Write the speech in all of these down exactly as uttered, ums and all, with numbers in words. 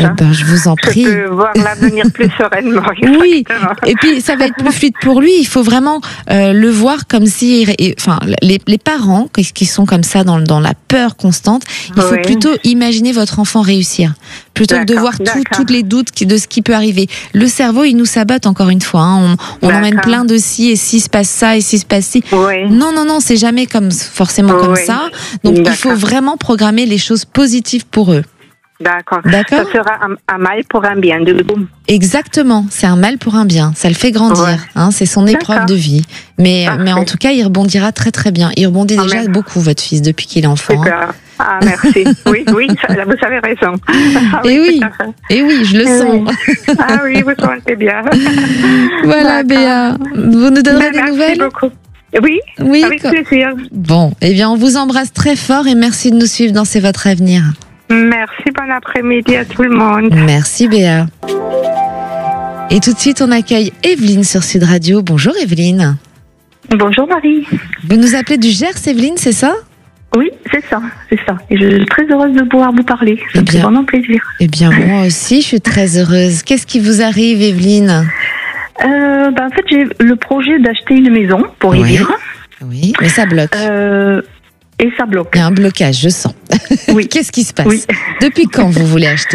Eh ben, je vous en prie. Je peux voir l'avenir plus sereinement. Oui, et puis ça va être plus fluide pour lui. Il faut vraiment euh, le voir comme si, enfin, les, les parents qui sont comme ça dans, dans la peur constante, il faut oui. plutôt imaginer votre enfant réussir, plutôt que de voir tout, toutes les doutes de ce qui peut arriver. Le cerveau, il nous sabote encore une fois. Hein. On, on emmène plein de si et si se passe ça et si se passe ci. Oui. Non, non, non, c'est jamais comme forcément oui. comme ça. Donc il faut vraiment programmer les choses positives pour eux. D'accord. D'accord. Ça sera un, un mal pour un bien. De... Exactement. C'est un mal pour un bien. Ça le fait grandir. Ouais. Hein, c'est son épreuve de vie. Mais, mais en tout cas, il rebondira très très bien. Il rebondit déjà ah, beaucoup, votre fils, depuis qu'il est enfant. Super. Ah, merci. Oui, oui, ça, vous avez raison. Ah, et oui, et oui, je le et sens. Oui. Ah oui, vous sentez bien. Voilà, Béa. Vous nous donnerez ben, des nouvelles ? Merci beaucoup. Oui, oui, avec quand... plaisir. Bon, eh bien, on vous embrasse très fort et merci de nous suivre dans C'est votre avenir. Merci, bon après-midi à tout le monde. Merci Béa. Et tout de suite, on accueille Evelyne sur Sud Radio. Bonjour Evelyne. Bonjour Marie. Vous nous appelez du Gers, Evelyne, c'est ça ? Oui, c'est ça, c'est ça. Et je suis très heureuse de pouvoir vous parler. Ça me fait vraiment plaisir. Eh bien, moi aussi, je suis très heureuse. Qu'est-ce qui vous arrive, Evelyne ? euh, ben, En fait, j'ai le projet d'acheter une maison pour y oui. vivre. Oui, mais ça bloque. Euh, et ça bloque. Il y a un blocage, je sens. Oui. Qu'est-ce qui se passe ? Oui. Depuis quand vous voulez acheter ?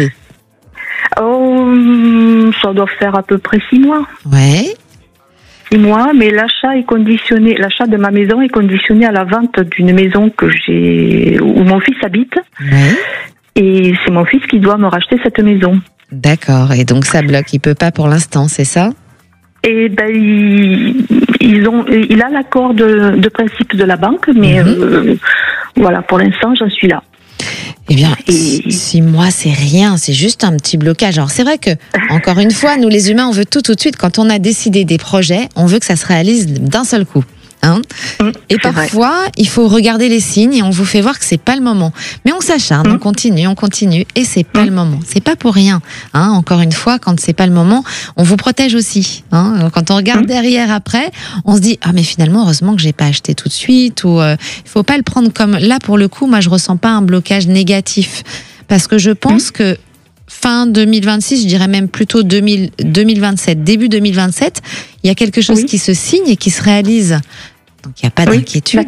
Oh, ça doit faire à peu près six mois. Ouais. Six mois, mais l'achat est conditionné. L'achat de ma maison est conditionné à la vente d'une maison que j'ai, où mon fils habite. Ouais. Et c'est mon fils qui doit me racheter cette maison. D'accord. Et donc ça bloque. Il peut pas pour l'instant, c'est ça ? Et ben il, ils ont, il a l'accord de, de principe de la banque, mais mmh. euh, voilà, pour l'instant, j'en suis là. Eh bien, et... six mois, c'est rien, c'est juste un petit blocage. Alors, c'est vrai que, encore une fois, nous les humains, on veut tout tout de suite. Quand on a décidé des projets, on veut que ça se réalise d'un seul coup. Hein mmh, et parfois, vrai. il faut regarder les signes et on vous fait voir que c'est pas le moment. Mais on s'acharne, mmh. on continue, on continue et c'est pas mmh. le moment. C'est pas pour rien. Hein, encore une fois, quand c'est pas le moment, on vous protège aussi. Hein. Quand on regarde mmh. derrière après, on se dit ah mais finalement heureusement que j'ai pas acheté tout de suite ou euh, il faut pas le prendre comme là pour le coup. Moi, je ressens pas un blocage négatif parce que je pense mmh. que fin deux mille vingt-six, je dirais même plutôt deux mille, deux mille vingt-sept, début deux mille vingt-sept, il y a quelque chose oui. qui se signe et qui se réalise. Donc il n'y a pas oui, d'inquiétude.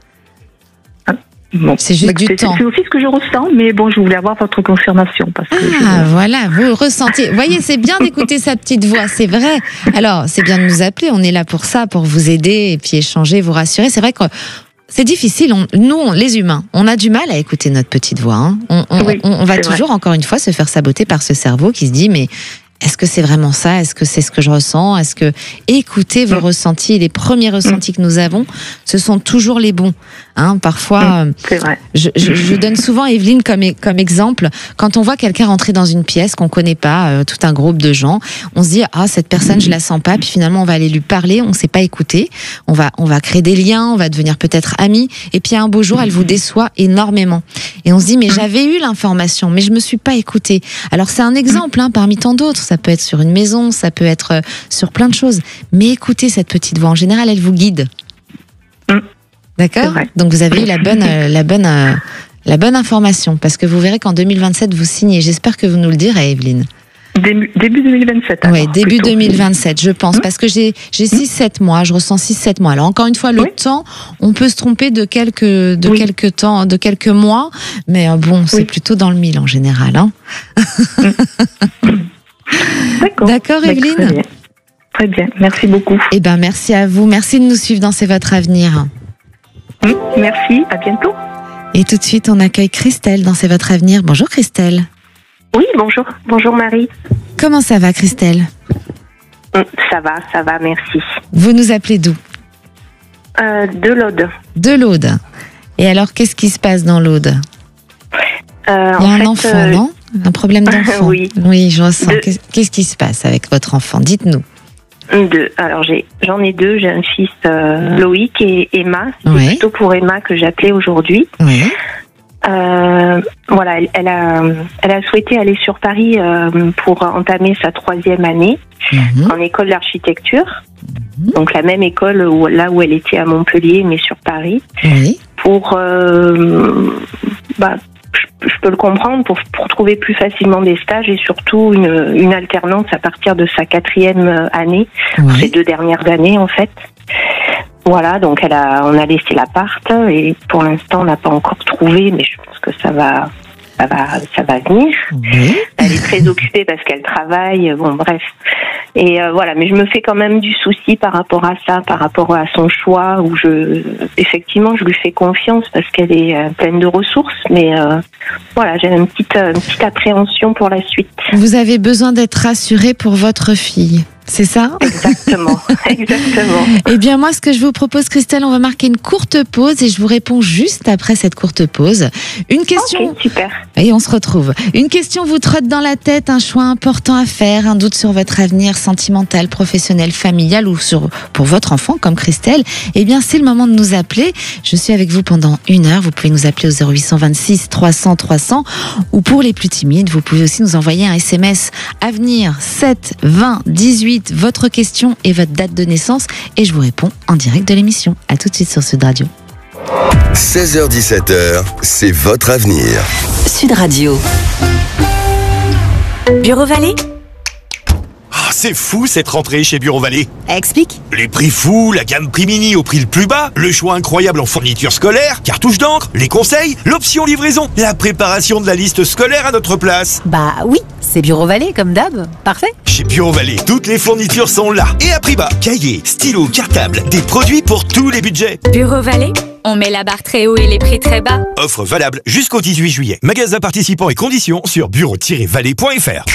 Ah, bon. C'est juste du c'est, temps. C'est aussi ce que je ressens, mais bon, je voulais avoir votre confirmation. Parce que ah, je... voilà, vous ressentez. Vous voyez, c'est bien d'écouter sa petite voix, c'est vrai. Alors, c'est bien de nous appeler, on est là pour ça, pour vous aider et puis échanger, vous rassurer. C'est vrai que c'est difficile. On, nous, on, les humains, on a du mal à écouter notre petite voix. Hein. On, on, oui, on, on va toujours, vrai. encore une fois, se faire saboter par ce cerveau qui se dit, mais est-ce que c'est vraiment ça ? Est-ce que c'est ce que je ressens ? Est-ce que écoutez vos mmh. ressentis, les premiers ressentis mmh. que nous avons, ce sont toujours les bons. Hein, parfois, mmh, c'est vrai. Je, je, je donne souvent Evelyne comme, comme exemple. Quand on voit quelqu'un rentrer dans une pièce qu'on connaît pas, euh, tout un groupe de gens, on se dit ah cette personne mmh. je la sens pas. Puis finalement on va aller lui parler, on sait pas écouter. On va on va créer des liens, on va devenir peut-être amis. Et puis un beau jour elle vous déçoit énormément. Et on se dit mais j'avais eu l'information, mais je me suis pas écoutée. Alors c'est un exemple hein, parmi tant d'autres. Ça peut être sur une maison, ça peut être sur plein de choses. Mais écoutez cette petite voix. En général, elle vous guide. Mmh. D'accord ? Donc vous avez eu la bonne, euh, la bonne, euh, la bonne information. Parce que vous verrez qu'en deux mille vingt-sept, vous signez. J'espère que vous nous le direz, Evelyne. Début, début deux mille vingt-sept. Oui, début plutôt. deux mille vingt-sept, je pense. Mmh. Parce que j'ai, j'ai six sept mois. Je ressens six sept mois. Alors encore une fois, le oui. temps, on peut se tromper de quelques, de oui. quelques temps, de quelques mois. Mais euh, bon, c'est oui. plutôt dans le mille en général. Hein. Mmh. D'accord, D'accord Evelyne ? Très bien. Très bien, merci beaucoup. Eh ben, merci à vous. Merci de nous suivre dans C'est votre avenir. Mmh, merci, à bientôt. Et tout de suite, on accueille Christelle dans C'est votre avenir. Bonjour Christelle. Oui, bonjour. Bonjour Marie. Comment ça va Christelle ? mmh, Ça va, ça va, merci. Vous nous appelez d'où ? euh, De l'Aude. De l'Aude. Et alors, qu'est-ce qui se passe dans l'Aude ? euh, Il y a un fait, enfant, euh... non ? Un problème d'enfant. Oui. Oui, je ressens. De... Qu'est-ce qui se passe avec votre enfant ? Dites-nous. Deux. Alors, j'ai, j'en ai deux. J'ai un fils, euh, Loïc et Emma. C'est oui. plutôt pour Emma que j'appelais aujourd'hui. Oui. Euh, voilà, elle, elle, a, elle a souhaité aller sur Paris euh, pour entamer sa troisième année mmh. en école d'architecture. Mmh. Donc, la même école où, là où elle était à Montpellier, mais sur Paris. Oui. Pour... Euh, bah, je, je peux le comprendre pour, pour trouver plus facilement des stages et surtout une, une alternance à partir de sa quatrième année, oui. Ces deux dernières années en fait. Voilà, donc elle a, on a laissé l'appart et pour l'instant on n'a pas encore trouvé, mais je pense que ça va, ça va, ça va venir. Oui. Elle est très occupée parce qu'elle travaille, bon bref. Et euh, voilà, mais je me fais quand même du souci par rapport à ça, par rapport à son choix, où je, effectivement, je lui fais confiance parce qu'elle est euh, pleine de ressources, mais euh, voilà, j'ai une petite, euh, une petite appréhension pour la suite. Vous avez besoin d'être rassurée pour votre fille. C'est ça ? Exactement, exactement. Eh bien, moi, ce que je vous propose, Christelle, on va marquer une courte pause et je vous réponds juste après cette courte pause. Une question. Ok, super. Et on se retrouve. Une question vous trotte dans la tête, un choix important à faire, un doute sur votre avenir sentimental, professionnel, familial ou sur, pour votre enfant, comme Christelle. Eh bien, c'est le moment de nous appeler. Je suis avec vous pendant une heure. Vous pouvez nous appeler au zéro huit deux six trois cents trois cents ou pour les plus timides, vous pouvez aussi nous envoyer un S M S Avenir sept vingt dix-huit. Votre question et votre date de naissance et je vous réponds en direct de l'émission. À tout de suite sur Sud Radio. seize heures dix-sept heures, c'est votre avenir. Sud Radio. Bureau Vallée. Ah, c'est fou cette rentrée chez Bureau Vallée. Explique. Les prix fous, la gamme prix mini au prix le plus bas, le choix incroyable en fournitures scolaires, cartouches d'encre, les conseils, l'option livraison, la préparation de la liste scolaire à notre place. Bah oui, c'est Bureau Vallée comme d'hab. Parfait. Chez Bureau Vallée, toutes les fournitures sont là et à prix bas. Cahiers, stylos, cartables, des produits pour tous les budgets. Bureau Vallée, on met la barre très haut et les prix très bas. Offre valable jusqu'au dix-huit juillet. Magasin participants et conditions sur bureau tiret vallée point f r.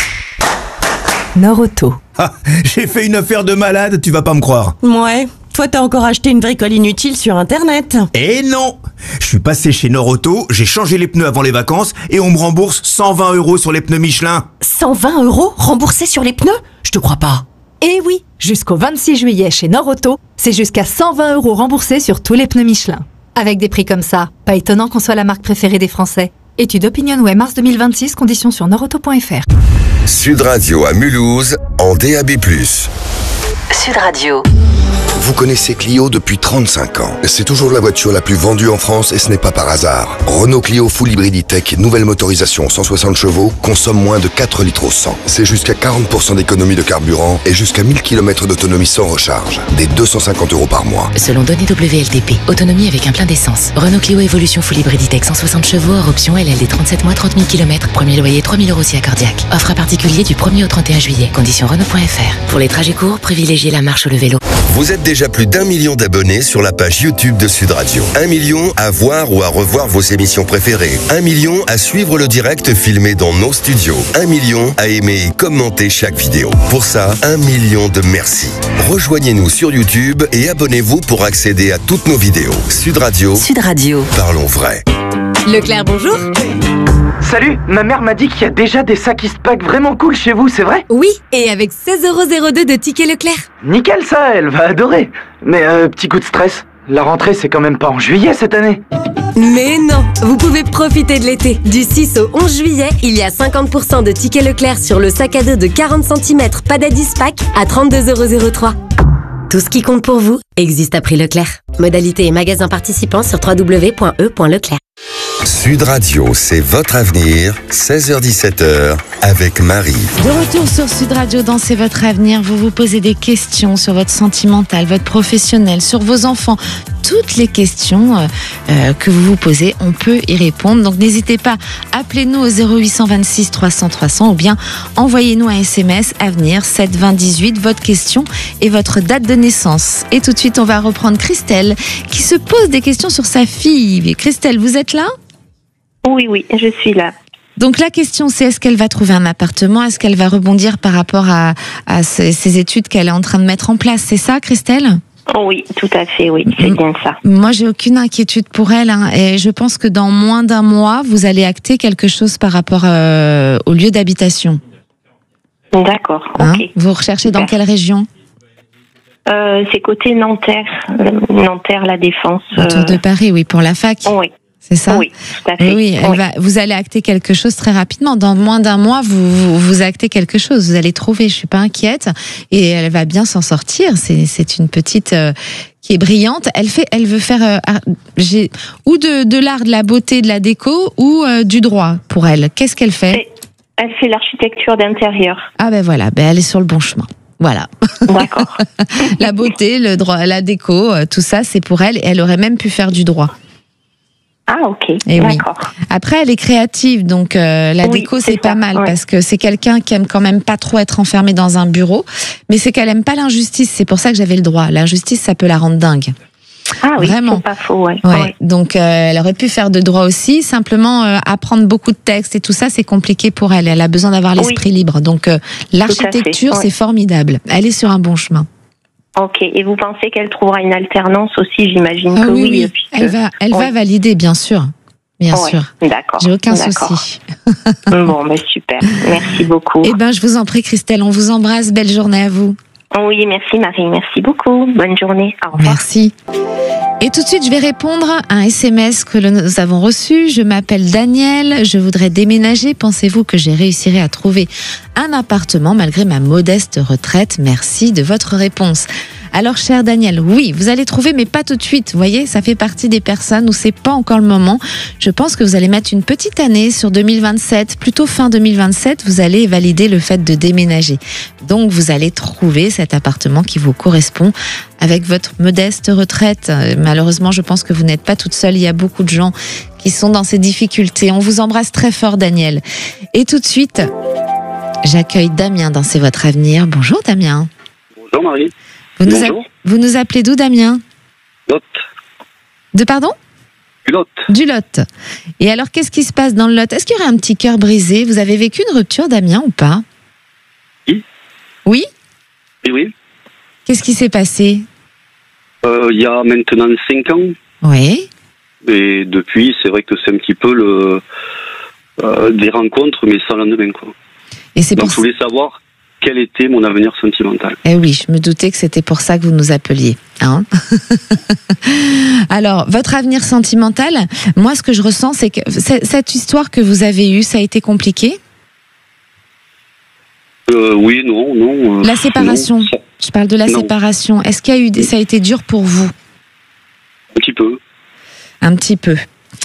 Norauto. Ah, j'ai fait une affaire de malade, tu vas pas me croire. Ouais, toi t'as encore acheté une bricole inutile sur internet. Eh non, je suis passé chez Norauto, j'ai changé les pneus avant les vacances et on me rembourse cent vingt euros sur les pneus Michelin. cent vingt euros remboursés sur les pneus ? Je te crois pas. Eh oui, jusqu'au vingt-six juillet chez Norauto, c'est jusqu'à cent vingt euros remboursés sur tous les pneus Michelin. Avec des prix comme ça, pas étonnant qu'on soit la marque préférée des Français. Étude OpinionWay mars deux mille vingt-six, conditions sur norauto point f r. Sud Radio à Mulhouse, en D A B plus. Sud Radio. Vous connaissez Clio depuis trente-cinq ans. C'est toujours la voiture la plus vendue en France et ce n'est pas par hasard. Renault Clio Full Hybrid E-Tech, nouvelle motorisation cent soixante chevaux, consomme moins de quatre litres au cent. C'est jusqu'à quarante pour cent d'économie de carburant et jusqu'à mille kilomètres d'autonomie sans recharge. Des deux cent cinquante euros par mois. Selon données W L T P, autonomie avec un plein d'essence. Renault Clio Evolution Full Hybrid E-Tech cent soixante chevaux, hors option L L D trente-sept mois, trente mille kilomètres. Premier loyer trois mille euros si accordiaque. Offre à particulier du premier au trente et un juillet. Conditions Renault point f r. Pour les trajets courts, privilégiez la marche ou le vélo. Vous êtes déjà plus d'un million d'abonnés sur la page YouTube de Sud Radio. Un million à voir ou à revoir vos émissions préférées. Un million à suivre le direct filmé dans nos studios. Un million à aimer et commenter chaque vidéo. Pour ça, un million de merci. Rejoignez-nous sur YouTube et abonnez-vous pour accéder à toutes nos vidéos. Sud Radio. Sud Radio. Parlons vrai. Leclerc, bonjour. Salut, ma mère m'a dit qu'il y a déjà des sacs Eastpak vraiment cool chez vous, c'est vrai ? Oui, et avec seize euros zéro deux de tickets Leclerc. Nickel ça, elle va adorer. Mais euh, petit coup de stress, la rentrée c'est quand même pas en juillet cette année. Mais non, vous pouvez profiter de l'été. Du six au onze juillet, il y a cinquante pour cent de tickets Leclerc sur le sac à dos de quarante centimètres Padad Eastpak à trente-deux euros zéro trois. Tout ce qui compte pour vous existe à prix Leclerc. Modalité et magasin participants sur w w w point e point leclerc. Sud Radio, c'est votre avenir, seize heures dix-sept heures, avec Marie. De retour sur Sud Radio dans C'est votre avenir, vous vous posez des questions sur votre sentimental, votre professionnel, sur vos enfants. Toutes les questions euh, euh, que vous vous posez, on peut y répondre. Donc n'hésitez pas, appelez-nous au zéro huit deux six trois cents trois cents ou bien envoyez-nous un S M S Avenir sept vingt dix-huit, votre question et votre date de naissance. Et tout de suite, on va reprendre Christelle qui se pose des questions sur sa fille. Christelle, vous êtes là ? Oui, oui, je suis là. Donc la question c'est, est-ce qu'elle va trouver un appartement ? Est-ce qu'elle va rebondir par rapport à, à ces, ces études qu'elle est en train de mettre en place ? C'est ça, Christelle ? Oui, tout à fait, oui, c'est bien ça. Moi, j'ai aucune inquiétude pour elle, hein, et je pense que dans moins d'un mois, vous allez acter quelque chose par rapport euh, au lieu d'habitation. D'accord, hein ? ok. Vous recherchez dans quelle région ? euh, C'est côté Nanterre, euh, Nanterre, La Défense. Autour euh... de Paris, oui, pour la fac. Oui. C'est ça? Oui, tout à fait. Oui, elle oui. va, vous allez acter quelque chose très rapidement. Dans moins d'un mois, vous, vous, vous actez quelque chose. Vous allez trouver, je suis pas inquiète. Et elle va bien s'en sortir. C'est, c'est une petite euh, qui est brillante. Elle fait, elle veut faire euh, j'ai, ou de, de l'art, de la beauté, de la déco, ou euh, du droit pour elle. Qu'est-ce qu'elle fait? Elle fait l'architecture d'intérieur. Ah ben voilà, ben elle est sur le bon chemin. Voilà. D'accord. La beauté, le droit, la déco, euh, tout ça, c'est pour elle. Et elle aurait même pu faire du droit. Ah, ok. Et d'accord. Oui. Après, elle est créative, donc euh, la oui, déco, c'est, c'est pas ça, mal, ouais. parce que c'est quelqu'un qui aime quand même pas trop être enfermé dans un bureau, mais c'est qu'elle aime pas l'injustice, c'est pour ça que j'avais le droit. L'injustice, ça peut la rendre dingue. Ah oui, vraiment. C'est pas faux, ouais. Ouais. ouais. Donc, euh, elle aurait pu faire de droit aussi, simplement euh, apprendre beaucoup de textes et tout ça, c'est compliqué pour elle. Elle a besoin d'avoir l'esprit oui. libre. Donc, euh, l'architecture, ouais. c'est formidable. Elle est sur un bon chemin. Ok, et vous pensez qu'elle trouvera une alternance aussi, j'imagine ah, que oui. oui. oui. Puisque... Elle va, elle oui. va valider, bien sûr. Bien ouais, sûr. D'accord. J'ai aucun d'accord. souci. Bon, ben super. Merci beaucoup. Eh ben, je vous en prie, Christelle. On vous embrasse. Belle journée à vous. Oui, merci Marie. Merci beaucoup. Bonne journée. Au revoir. Merci. Et tout de suite, je vais répondre à un S M S que nous avons reçu. Je m'appelle Daniel. Je voudrais déménager. Pensez-vous que j'ai réussirai à trouver un appartement malgré ma modeste retraite? Merci de votre réponse. Alors, cher Daniel, oui, vous allez trouver, mais pas tout de suite. Vous voyez, ça fait partie des personnes où c'est pas encore le moment. Je pense que vous allez mettre une petite année sur deux mille vingt-sept, plutôt fin deux mille vingt-sept, vous allez valider le fait de déménager. Donc, vous allez trouver cet appartement qui vous correspond avec votre modeste retraite. Malheureusement, je pense que vous n'êtes pas toute seule. Il y a beaucoup de gens qui sont dans ces difficultés. On vous embrasse très fort, Daniel. Et tout de suite, j'accueille Damien dans C'est votre avenir. Bonjour, Damien. Bonjour, Marie. Vous nous, Bonjour. a... vous nous appelez d'où, Damien? Lot. De pardon? Du Lot. Du Lot. Et alors, qu'est-ce qui se passe dans le Lot? Est-ce qu'il y aurait un petit cœur brisé? Vous avez vécu une rupture, Damien, ou pas? Oui. Oui? Oui, oui. Qu'est-ce qui s'est passé? euh, Il y a maintenant cinq ans. Oui. Et depuis, c'est vrai que c'est un petit peu le, euh, des rencontres, mais sans lendemain, quoi. Et c'est Donc, pour... je voulais savoir quel était mon avenir sentimental. Eh oui, je me doutais que c'était pour ça que vous nous appeliez. Hein. Alors, votre avenir sentimental, moi, ce que je ressens, c'est que cette histoire que vous avez eue, ça a été compliqué? euh, Oui, non, non. Euh, la séparation. Non, ça... Je parle de la non. séparation. Est-ce qu'il y a eu des... ça a été dur pour vous? Un petit peu. Un petit peu.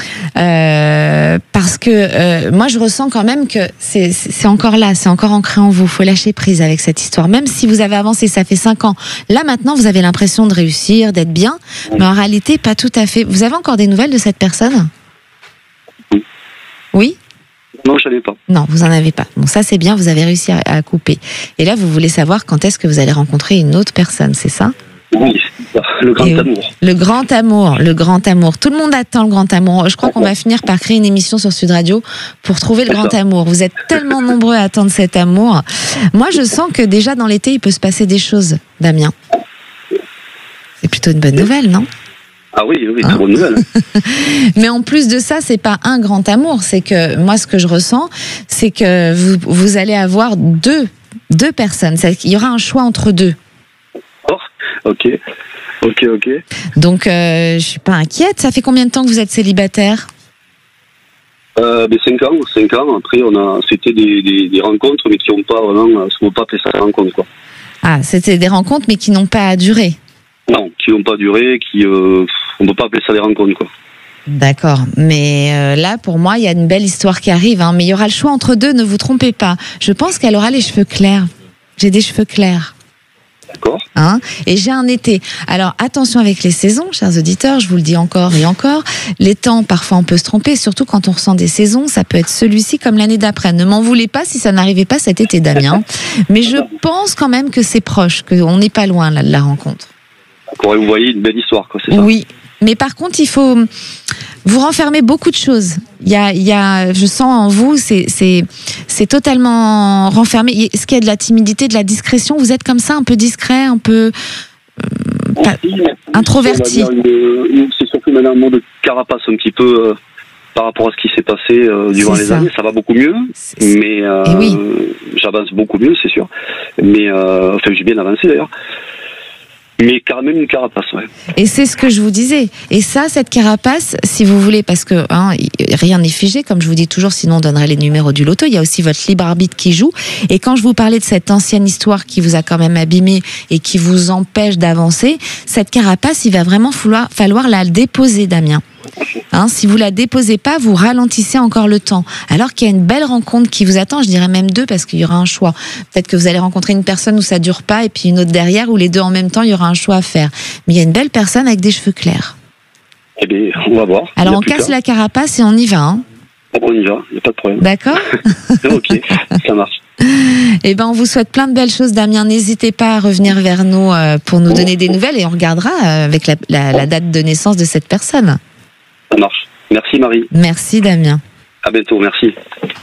Euh, parce que euh, moi je ressens quand même que c'est, c'est encore là, c'est encore ancré en vous. Faut lâcher prise avec cette histoire. Même si vous avez avancé, ça fait cinq ans. Là maintenant, vous avez l'impression de réussir, d'être bien, oui. mais en réalité pas tout à fait. Vous avez encore des nouvelles de cette personne? Oui. Oui? Non, je n'en ai pas. Non, vous en avez pas. Bon, ça c'est bien. Vous avez réussi à, à couper. Et là, vous voulez savoir quand est-ce que vous allez rencontrer une autre personne, c'est ça? Oui, le grand Et amour. Le grand amour, le grand amour. Tout le monde attend le grand amour. Je crois qu'on va finir par créer une émission sur Sud Radio pour trouver le grand amour. Vous êtes tellement nombreux à attendre cet amour. Moi, je sens que déjà dans l'été, il peut se passer des choses, Damien. C'est plutôt une bonne nouvelle, non? Ah oui, oui, très bonne nouvelle. Mais en plus de ça, c'est pas un grand amour. C'est que moi, ce que je ressens, c'est que vous, vous allez avoir deux, deux personnes. Il y aura un choix entre deux. Ok, ok, ok. Donc, euh, je suis pas inquiète. Ça fait combien de temps que vous êtes célibataire? euh, ben cinq ans, cinq ans. Après, on a, c'était des, des, des rencontres, mais qui n'ont pas vraiment, se sont pas appelées ça des rencontres, quoi. Ah, c'était des rencontres, mais qui n'ont pas duré. Non, qui n'ont pas duré, qui, euh, on ne peut pas appeler ça des rencontres, quoi. D'accord, mais euh, là, pour moi, il y a une belle histoire qui arrive, hein, mais il y aura le choix entre deux, ne vous trompez pas. Je pense qu'elle aura les cheveux clairs. J'ai des cheveux clairs. D'accord. Hein, et j'ai un été. Alors attention avec les saisons, chers auditeurs, je vous le dis encore et encore. Les temps, parfois on peut se tromper, surtout quand on ressent des saisons. Ça peut être celui-ci comme l'année d'après. Ne m'en voulez pas si ça n'arrivait pas cet été, Damien. Mais je pense quand même que c'est proche, qu'on n'est pas loin là, de la rencontre. D'accord, vous voyez une belle histoire, quoi, c'est ça? Oui. Mais par contre, il faut vous renfermer beaucoup de choses. Il y a, il y a, je sens en vous, c'est, c'est, c'est totalement renfermé. Est-ce qu'il y a de la timidité, de la discrétion? Vous êtes comme ça, un peu discret, un peu euh, pas, oui, introverti. Une, c'est surtout maintenant un mode carapace un petit peu euh, par rapport à ce qui s'est passé euh, durant c'est les ça. années. Ça va beaucoup mieux, c'est, mais euh, oui. j'avance beaucoup mieux, c'est sûr. Mais euh, enfin, j'ai bien avancé d'ailleurs. Mais car même une carapace, ouais. Et c'est ce que je vous disais. Et ça, cette carapace, si vous voulez, parce que hein, rien n'est figé, comme je vous dis toujours, sinon on donnerait les numéros du loto. Il y a aussi votre libre arbitre qui joue. Et quand je vous parlais de cette ancienne histoire qui vous a quand même abîmé et qui vous empêche d'avancer, cette carapace, il va vraiment falloir, falloir la déposer, Damien. Hein, si vous la déposez pas, vous ralentissez encore le temps. Alors qu'il y a une belle rencontre qui vous attend, je dirais même deux, parce qu'il y aura un choix. Peut-être que vous allez rencontrer une personne où ça dure pas, et puis une autre derrière, où les deux en même temps, il y aura un choix à faire. Mais il y a une belle personne avec des cheveux clairs. Eh bien, on va voir. Alors on casse la carapace et on y va. Hein. On y va, il n'y a pas de problème. D'accord. Ok, ça marche. Eh ben, on vous souhaite plein de belles choses, Damien. N'hésitez pas à revenir vers nous euh, pour nous donner des nouvelles, et on regardera euh, avec la, la, la date de naissance de cette personne. Ça marche. Merci Marie. Merci Damien. À bientôt, merci.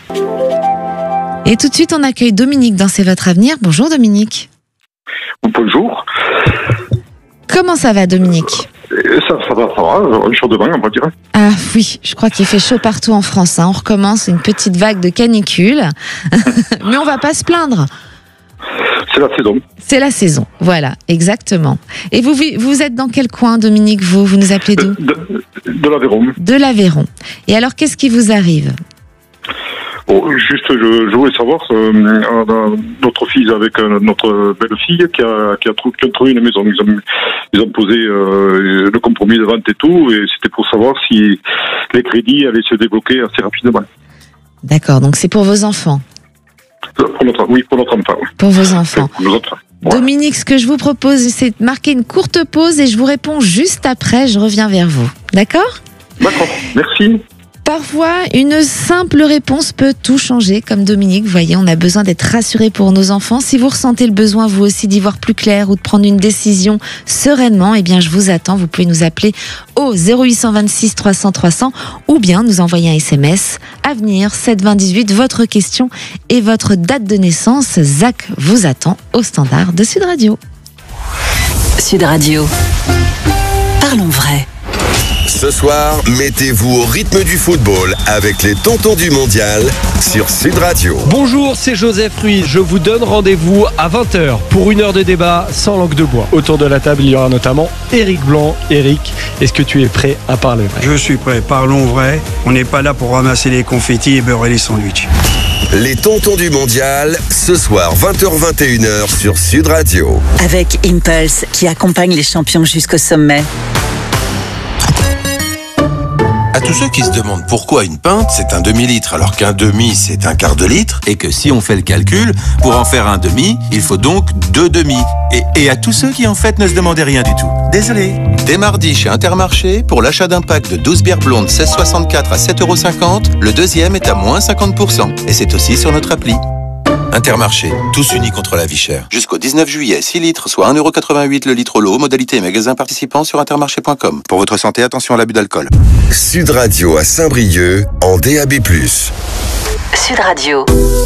Et tout de suite, on accueille Dominique dans C'est votre avenir. Bonjour Dominique. Bonjour. Comment ça va Dominique ? Ça, ça va, ça va, chaud de bain, on va dire. Ah oui, je crois qu'il fait chaud partout en France. Hein. On recommence une petite vague de canicule. Mais on va pas se plaindre. C'est la saison. C'est la saison, voilà, exactement. Et vous, vous êtes dans quel coin, Dominique, vous Vous nous appelez d'où ? De, de, de l'Aveyron. De l'Aveyron. Et alors, qu'est-ce qui vous arrive ? Oh, juste, je, je voulais savoir, euh, notre fille avec euh, notre belle-fille qui a, qui, a trouvé, qui a trouvé une maison. Ils ont, ils ont posé euh, le compromis de vente et tout, et c'était pour savoir si les crédits allaient se débloquer assez rapidement. D'accord, donc c'est pour vos enfants ? Pour notre, oui, pour notre enfant. Pour vos enfants. Pour nos enfants. Voilà. Dominique, ce que je vous propose, c'est de marquer une courte pause et je vous réponds juste après, je reviens vers vous. D'accord ? D'accord, merci. Parfois, une simple réponse peut tout changer, comme Dominique. Vous voyez, on a besoin d'être rassuré pour nos enfants. Si vous ressentez le besoin, vous aussi, d'y voir plus clair ou de prendre une décision sereinement, eh bien, je vous attends. Vous pouvez nous appeler au zéro huit cent vingt-six trois cents trois cents ou bien nous envoyer un S M S. Avenir sept vingt dix-huit, votre question et votre date de naissance. Zach vous attend au standard de Sud Radio. Sud Radio. Parlons vrai. Ce soir, mettez-vous au rythme du football avec les tontons du mondial sur Sud Radio. Bonjour, c'est Joseph Ruiz. Je vous donne rendez-vous à vingt heures pour une heure de débat sans langue de bois. Autour de la table, il y aura notamment Éric Blanc. Éric, est-ce que tu es prêt à parler vrai ? Je suis prêt, parlons vrai. On n'est pas là pour ramasser les confettis et beurrer les sandwichs. Les tontons du mondial, ce soir vingt heures vingt et une heures sur Sud Radio. Avec Impulse qui accompagne les champions jusqu'au sommet. À tous ceux qui se demandent pourquoi une pinte c'est un demi-litre alors qu'un demi c'est un quart de litre et que si on fait le calcul, pour en faire un demi, il faut donc deux demi. Et, et à tous ceux qui en fait ne se demandaient rien du tout. Désolé. Dès mardi chez Intermarché, pour l'achat d'un pack de douze bières blondes seize soixante-quatre à sept euros cinquante, le deuxième est à moins cinquante pour cent. Et c'est aussi sur notre appli. Intermarché, tous unis contre la vie chère. Jusqu'au dix-neuf juillet, six litres, soit un euro quatre-vingt-huit le litre au lot. Modalité et magasin participants sur intermarché point com. Pour votre santé, attention à l'abus d'alcool. Sud Radio à Saint-Brieuc en D A B plus. Sud Radio.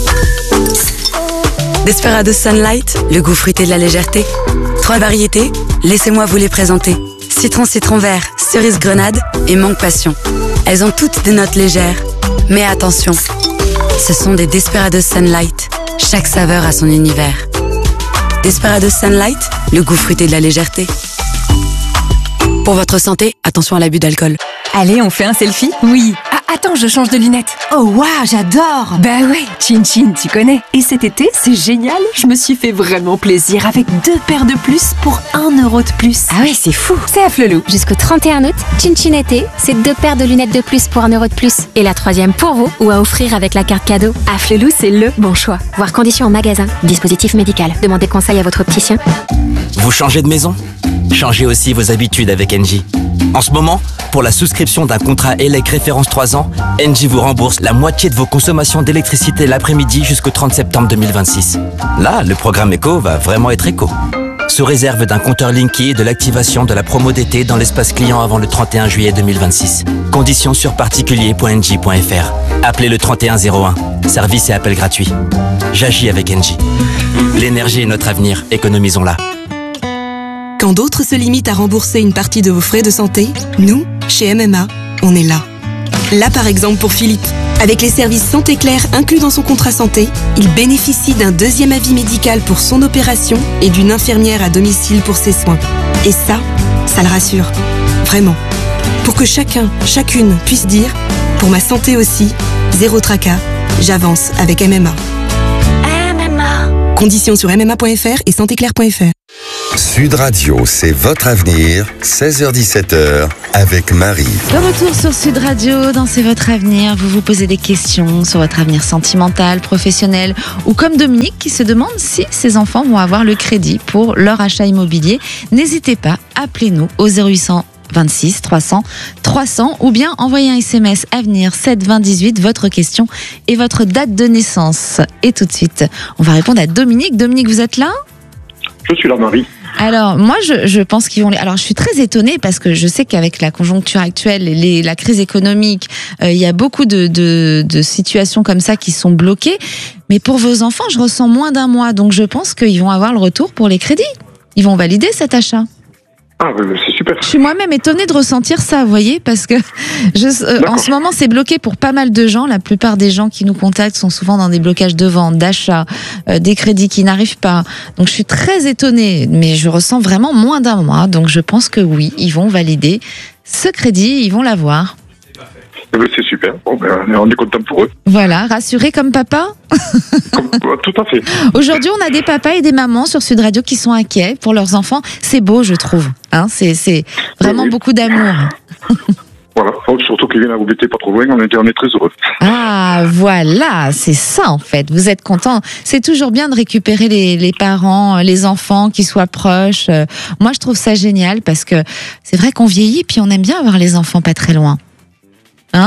Desperados Sunlight, le goût fruité de la légèreté. Trois variétés, laissez-moi vous les présenter. Citron citron vert, cerise grenade et mangue passion. Elles ont toutes des notes légères. Mais attention, ce sont des Desperados Sunlight. Chaque saveur a son univers. Desperados Sunlight, le goût fruité de la légèreté. Pour votre santé, attention à l'abus d'alcool. Allez, on fait un selfie ? Oui. Ah, attends, je change de lunettes. Oh, waouh, j'adore. Bah ouais, Chin Chin, tu connais. Et cet été, c'est génial. Je me suis fait vraiment plaisir avec deux paires de plus pour un euro de plus. Ah ouais, c'est fou. C'est à Flelou. Jusqu'au trente et un août, Chin Chin été, c'est deux paires de lunettes de plus pour un euro de plus. Et la troisième pour vous ou à offrir avec la carte cadeau. À Flelou, c'est le bon choix. Voir conditions en magasin. Dispositif médical. Demandez conseil à votre opticien. Vous changez de maison ? Changez aussi vos habitudes avec Engie. En ce moment, pour la souscription d'un contrat E L E C référence trois ans, Engie vous rembourse la moitié de vos consommations d'électricité l'après-midi jusqu'au trente septembre deux mille vingt-six. Là, le programme éco va vraiment être éco. Sous réserve d'un compteur Linky et de l'activation de la promo d'été dans l'espace client avant le trente et un juillet deux mille vingt-six. Conditions sur particulier point engie point f r. Appelez le trente et un zéro un. Service et appel gratuit. J'agis avec Engie. L'énergie est notre avenir, économisons-la. Quand d'autres se limitent à rembourser une partie de vos frais de santé, nous, chez M M A, on est là. Là par exemple pour Philippe, Avec les services Santé Claire inclus dans son contrat santé, il bénéficie d'un deuxième avis médical pour son opération et d'une infirmière à domicile pour ses soins. Et ça, ça le rassure. Vraiment. Pour que chacun, chacune puisse dire « Pour ma santé aussi, zéro tracas, j'avance avec M M A ». M M A. Conditions sur m m a point f r et santé claire point f r. Sud Radio, c'est votre avenir, seize heures dix-sept heures, avec Marie. De retour sur Sud Radio, dans C'est votre avenir, vous vous posez des questions sur votre avenir sentimental, professionnel, ou comme Dominique qui se demande si ses enfants vont avoir le crédit pour leur achat immobilier. N'hésitez pas, appelez-nous au zéro huit cent vingt-six trois cents trois cents ou bien envoyez un S M S Avenir sept vingt dix-huit, votre question et votre date de naissance. Et tout de suite, on va répondre à Dominique. Dominique, vous êtes là ? Je suis là, Marie. Alors, moi, je, je pense qu'ils vont... Les... Alors, je suis très étonnée parce que je sais qu'avec la conjoncture actuelle, les, la crise économique, euh, il y a beaucoup de, de, de situations comme ça qui sont bloquées. Mais pour vos enfants, je ressens moins d'un mois. Donc, je pense qu'ils vont avoir le retour pour les crédits. Ils vont valider cet achat. Ah, c'est super. Je suis moi-même étonnée de ressentir ça, vous voyez, parce que je, euh, en ce moment, c'est bloqué pour pas mal de gens. La plupart des gens qui nous contactent sont souvent dans des blocages de vente, d'achat, euh, des crédits qui n'arrivent pas. Donc, je suis très étonnée, mais je ressens vraiment moins d'un mois. Donc, je pense que oui, ils vont valider ce crédit, ils vont l'avoir. C'est super. Bon, ben, on est content pour eux. Voilà, rassuré comme papa. Comme, tout à fait. Aujourd'hui, on a des papas et des mamans sur Sud Radio qui sont inquiets pour leurs enfants. C'est beau, je trouve. Hein, c'est, c'est vraiment oui. beaucoup d'amour. Voilà, surtout qu'ils viennent à embêter pas trop loin, on est, on est très heureux. Ah, voilà, c'est ça en fait. Vous êtes contents. C'est toujours bien de récupérer les, les parents, les enfants qui soient proches. Moi, je trouve ça génial parce que c'est vrai qu'on vieillit puis on aime bien avoir les enfants pas très loin. Hein ?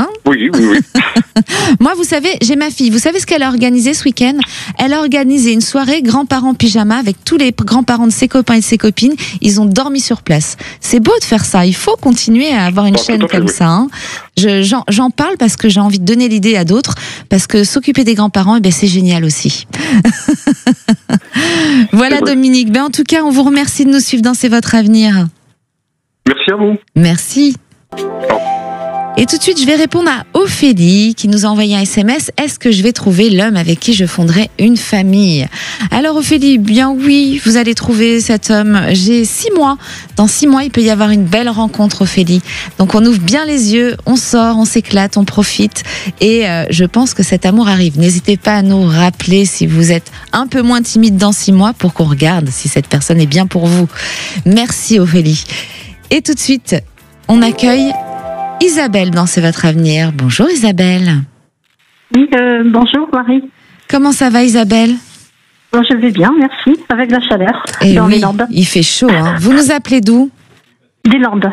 Oui, oui, oui. Moi, vous savez, j'ai ma fille. Vous savez ce qu'elle a organisé ce week-end ? Elle a organisé une soirée grands-parents pyjama avec tous les grands-parents de ses copains et de ses copines. Ils ont dormi sur place. C'est beau de faire ça. Il faut continuer à avoir une ah, chaîne comme oui. ça. Hein. Je, j'en, j'en parle parce que j'ai envie de donner l'idée à d'autres. Parce que s'occuper des grands-parents, eh ben, c'est génial aussi. Voilà, Dominique. Ben, en tout cas, on vous remercie de nous suivre dans C'est votre avenir. Merci à vous. Merci. Oh. Et tout de suite, je vais répondre à Ophélie qui nous a envoyé un S M S. Est-ce que je vais trouver l'homme avec qui je fonderai une famille ? Alors Ophélie, bien oui, vous allez trouver cet homme. J'ai six mois. Dans six mois, il peut y avoir une belle rencontre, Ophélie. Donc on ouvre bien les yeux, on sort, on s'éclate, on profite. Et euh, je pense que cet amour arrive. N'hésitez pas à nous rappeler si vous êtes un peu moins timide dans six mois pour qu'on regarde si cette personne est bien pour vous. Merci Ophélie. Et tout de suite, on accueille Isabelle dans C'est votre avenir. Bonjour Isabelle. Oui, euh, bonjour Marie. Comment ça va Isabelle ? Bon, je vais bien, merci, avec la chaleur Et dans oui, les Landes. Il fait chaud. Hein. Vous nous appelez d'où ? Des Landes.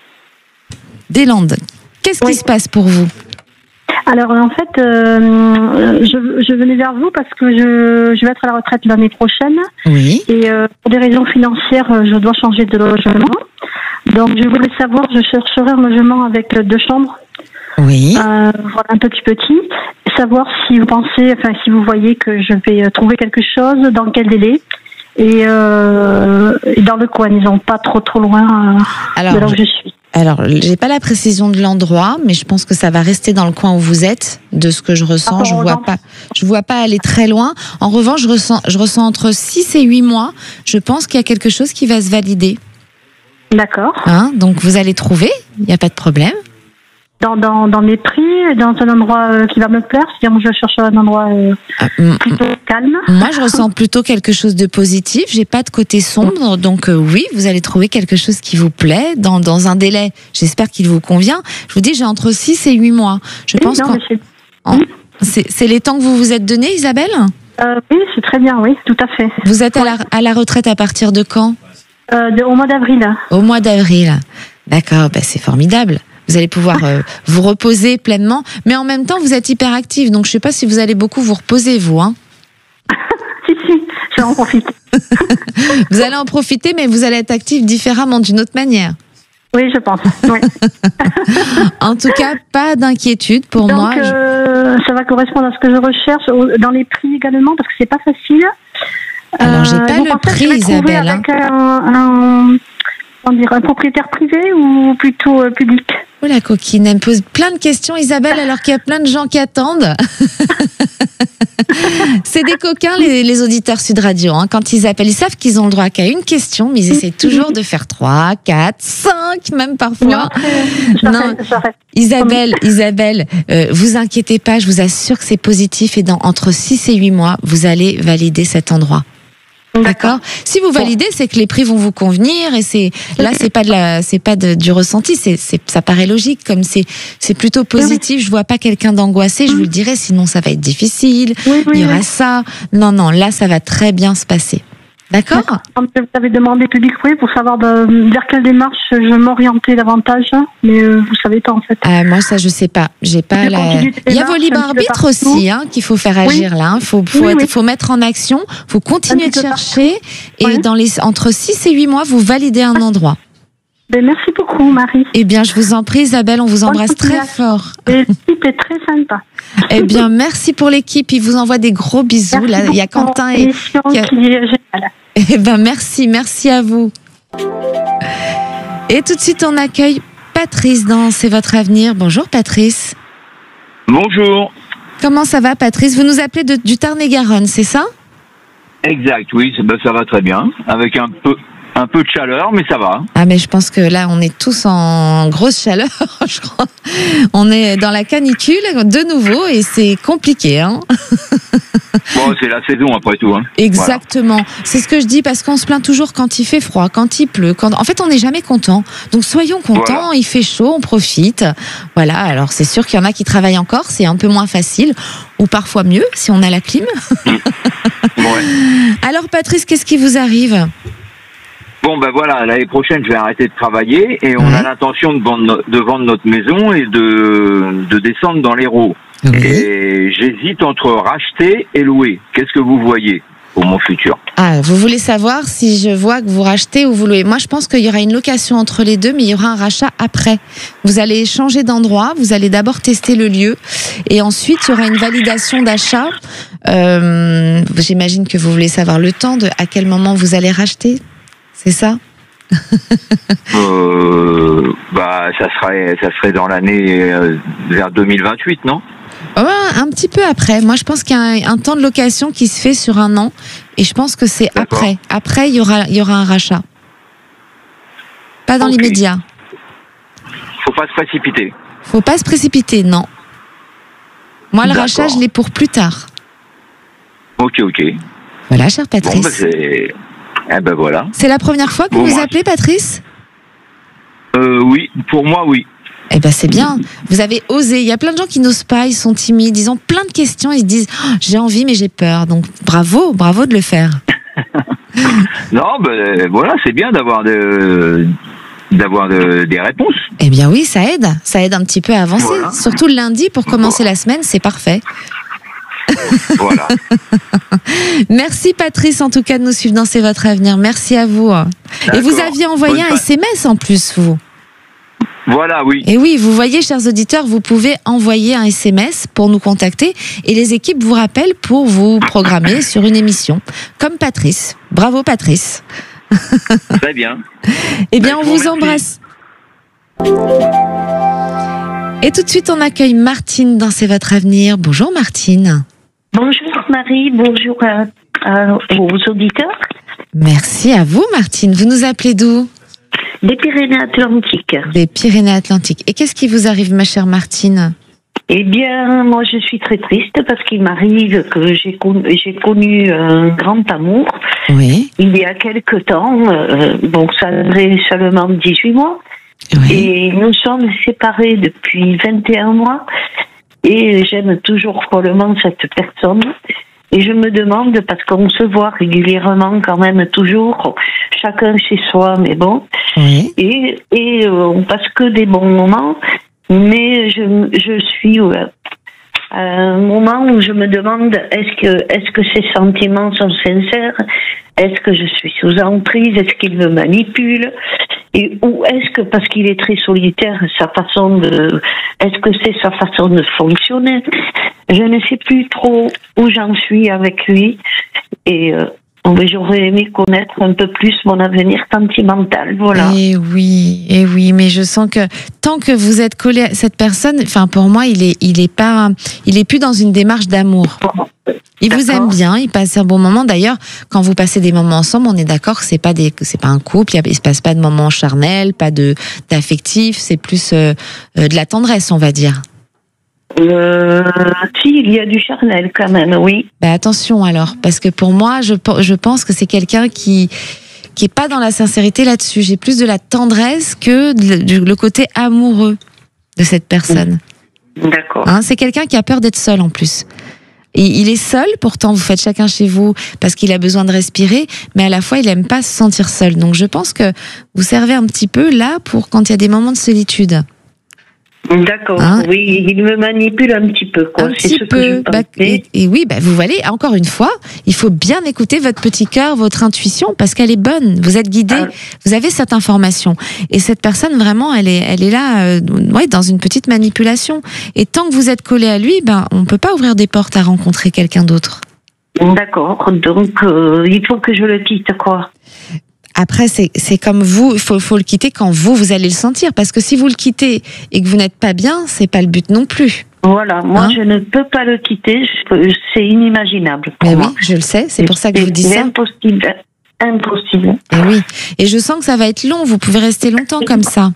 Des Landes. Qu'est-ce oui. qui se passe pour vous ? Alors en fait, euh, je, je venais vers vous parce que je, je vais être à la retraite l'année prochaine. Oui. Et euh, pour des raisons financières, je dois changer de logement. Donc je voulais savoir, je chercherai un logement avec deux chambres. Oui. Euh, voilà, un petit petit. Savoir si vous pensez, enfin si vous voyez que je vais trouver quelque chose, dans quel délai. Et, euh, et dans le coin, ils sont pas trop trop loin euh, alors, de là où je suis. Alors, j'ai pas la précision de l'endroit, mais je pense que ça va rester dans le coin où vous êtes, de ce que je ressens. Je vois pas, je vois pas aller très loin. En revanche, je ressens, je ressens entre six et huit mois. Je pense qu'il y a quelque chose qui va se valider. D'accord. Hein, donc vous allez trouver, il n'y a pas de problème. Dans, dans, dans mes prix, dans un endroit euh, qui va me plaire, c'est-à-dire je cherche un endroit euh, ah, plutôt calme. Moi, je ressens plutôt quelque chose de positif. J'ai pas de côté sombre, donc euh, oui, vous allez trouver quelque chose qui vous plaît dans, dans un délai. J'espère qu'il vous convient. Je vous dis, j'ai entre six et huit mois. Je oui, pense non, que c'est, c'est les temps que vous vous êtes donné, Isabelle ? euh, Oui, c'est très bien, oui, tout à fait. Vous êtes ouais. à, la, à la retraite à partir de quand ? euh, de, Au mois d'avril. Au mois d'avril. D'accord, ben c'est formidable. Vous allez pouvoir euh, vous reposer pleinement, mais en même temps, vous êtes hyper active, donc je ne sais pas si vous allez beaucoup vous reposer, vous. Hein. si, si, je vais en profiter. Vous allez en profiter, mais vous allez être active différemment, d'une autre manière. Oui, je pense. Oui. En tout cas, pas d'inquiétude pour donc, moi. Euh, je... Ça va correspondre à ce que je recherche, dans les prix également, parce que c'est pas facile. Alors, j'ai pas euh, le prix, Isabelle. Avec hein. un, un, on dirait un propriétaire privé ou plutôt euh, public ? Oh la coquine, elle me pose plein de questions, Isabelle, alors qu'il y a plein de gens qui attendent. C'est des coquins, les, les auditeurs Sud Radio. Hein. Quand ils appellent, ils savent qu'ils ont le droit qu'à une question, mais ils essaient toujours de faire trois, quatre, cinq, même parfois. Non, non. Isabelle, Isabelle, euh, vous inquiétez pas, je vous assure que c'est positif et dans entre six et huit mois, vous allez valider cet endroit. D'accord. Si vous validez, c'est que les prix vont vous convenir et c'est là, c'est pas de la, c'est pas de, du ressenti, c'est, c'est, ça paraît logique comme c'est, c'est plutôt positif. Je vois pas quelqu'un d'angoissé, je vous le dirai, sinon ça va être difficile. Oui, oui, Il y aura oui. ça. Non, non, là, ça va très bien se passer. D'accord. Vous avez demandé public oui pour savoir de, vers quelle démarche je m'orientais davantage, mais euh, vous savez pas en fait. Euh, moi ça je sais pas, j'ai pas la. Il y a vos libres arbitres aussi, hein, qu'il faut faire agir oui. là. Il faut, faut, oui, être, oui. faut mettre en action, faut continuer de chercher et oui. dans les entre six et huit mois vous validez un endroit. Ben, merci beaucoup, Marie. Eh bien, je vous en prie, Isabelle, on vous embrasse très fort. L'équipe est très sympa. Eh bien, merci pour l'équipe. Il vous envoie des gros bisous. Merci là, il y a Quentin et. Qui a... qui est géniale. Eh bien, merci, merci à vous. Et tout de suite, on accueille Patrice dans C'est votre avenir. Bonjour, Patrice. Bonjour. Comment ça va, Patrice? Vous nous appelez de, du Tarn-et-Garonne, c'est ça? Exact, oui, ben, ça va très bien. Avec un peu. Un peu de chaleur, mais ça va. Ah, mais je pense que là, on est tous en grosse chaleur, je crois. On est dans la canicule de nouveau et c'est compliqué, hein. Bon, c'est la saison après tout, hein. Exactement. Voilà. C'est ce que je dis parce qu'on se plaint toujours quand il fait froid, quand il pleut. Quand... En fait, on n'est jamais content. Donc, soyons contents. Voilà. Il fait chaud, on profite. Voilà. Alors, c'est sûr qu'il y en a qui travaillent encore. C'est un peu moins facile ou parfois mieux si on a la clim. Ouais. Alors, Patrice, qu'est-ce qui vous arrive? Bon, ben voilà, l'année prochaine, je vais arrêter de travailler et on mmh. a l'intention de vendre, de vendre notre maison et de, de descendre dans l'Hérault. Mmh. Et j'hésite entre racheter et louer. Qu'est-ce que vous voyez pour mon futur? Ah, vous voulez savoir si je vois que vous rachetez ou vous louez? Moi, je pense qu'il y aura une location entre les deux, mais il y aura un rachat après. Vous allez changer d'endroit, vous allez d'abord tester le lieu et ensuite, il y aura une validation d'achat. Euh, j'imagine que vous voulez savoir le temps de à quel moment vous allez racheter. C'est ça? euh, bah, ça serait, ça serait dans l'année euh, vers deux mille vingt-huit, non? Ouais, un petit peu après. Moi, je pense qu'il y a un, un temps de location qui se fait sur un an, et je pense que c'est D'accord. après. Après, il y aura, il y aura un rachat. Pas dans okay. l'immédiat. Faut pas se précipiter. Faut pas se précipiter, non. Moi, le D'accord. rachat, je l'ai pour plus tard. Ok, ok. Voilà, cher Patrice. Bon, bah, c'est... Eh ben voilà. C'est la première fois que bon, vous moi, appelez, Patrice? euh, Oui, pour moi, oui. Eh ben c'est bien. Vous avez osé. Il y a plein de gens qui n'osent pas, ils sont timides, ils ont plein de questions, ils se disent oh, j'ai envie mais j'ai peur. Donc bravo, bravo de le faire. Non, ben voilà, c'est bien d'avoir de d'avoir de, des réponses. Eh bien oui, ça aide, ça aide un petit peu à avancer. Voilà. Surtout le lundi pour commencer voilà. la semaine, c'est parfait. Voilà. Merci Patrice en tout cas de nous suivre dans C'est votre avenir. Merci à vous. D'accord. Et vous aviez envoyé Bonne un S M S en plus, vous. Voilà, oui. Et oui, vous voyez, chers auditeurs, vous pouvez envoyer un S M S pour nous contacter et les équipes vous rappellent pour vous programmer sur une émission. Comme Patrice. Bravo Patrice. Très bien. Eh bien, ben, on vous embrasse. Et tout de suite, on accueille Martine dans C'est votre avenir. Bonjour Martine. Bonjour Marie, bonjour à, à, aux auditeurs. Merci à vous Martine. Vous nous appelez d'où? Des Pyrénées-Atlantiques. Des Pyrénées-Atlantiques. Et qu'est-ce qui vous arrive ma chère Martine? Eh bien, moi je suis très triste parce qu'il m'arrive que j'ai connu, j'ai connu un grand amour. Oui. Il y a quelque temps, euh, donc ça durait seulement dix-huit mois. Oui. Et nous sommes séparés depuis vingt et un mois. Et j'aime toujours follement cette personne. Et je me demande, parce qu'on se voit régulièrement quand même toujours, chacun chez soi, mais bon. Oui. Et, et euh, on passe que des bons moments. Mais je, je suis euh, à un moment où je me demande, est-ce que, est-ce que ces sentiments sont sincères? Est-ce que je suis sous emprise? Est-ce qu'il me manipule? Et ou est-ce que, parce qu'il est très solitaire, sa façon de, est-ce que c'est sa façon de fonctionner? Je ne sais plus trop où j'en suis avec lui. Et euh, mais j'aurais aimé connaître un peu plus mon avenir sentimental, voilà. Et oui, et oui, mais je sens que tant que vous êtes collé à cette personne, enfin pour moi, il est, il est pas, il est plus dans une démarche d'amour. Il vous aime bien, il passe un bon moment. D'ailleurs, quand vous passez des moments ensemble, on est d'accord que c'est pas des, c'est pas un couple. Il ne se passe pas de moments charnels, pas de d'affectif. C'est plus euh, de la tendresse, on va dire. Euh, si, il y a du charnel quand même, oui. Ben attention alors, parce que pour moi, je, je pense que c'est quelqu'un qui qui est pas dans la sincérité là-dessus. J'ai plus de la tendresse que de, le côté amoureux de cette personne. D'accord. Hein, c'est quelqu'un qui a peur d'être seul en plus. Et il est seul, pourtant vous faites chacun chez vous parce qu'il a besoin de respirer, mais à la fois il aime pas se sentir seul. Donc je pense que vous servez un petit peu là pour quand il y a des moments de solitude. D'accord, hein? Oui, il me manipule un petit peu, quoi. Un c'est petit ce peu. que je Bah, et, et oui, bah, vous voyez, encore une fois, il faut bien écouter votre petit cœur, votre intuition, parce qu'elle est bonne. Vous êtes guidé, ah. vous avez cette information. Et cette personne, vraiment, elle est, elle est là, euh, ouais, dans une petite manipulation. Et tant que vous êtes collé à lui, ben, on peut pas ouvrir des portes à rencontrer quelqu'un d'autre. D'accord, donc euh, il faut que je le quitte, quoi. Après, c'est, c'est comme vous, il faut, faut le quitter quand vous, vous allez le sentir. Parce que si vous le quittez et que vous n'êtes pas bien, c'est pas le but non plus. Voilà, moi hein? je ne peux pas le quitter, je, c'est inimaginable pour Mais moi. Oui, je le sais, c'est pour ça que je vous dis c'est ça. Impossible, impossible. Et oui, et je sens que ça va être long, vous pouvez rester longtemps comme ça.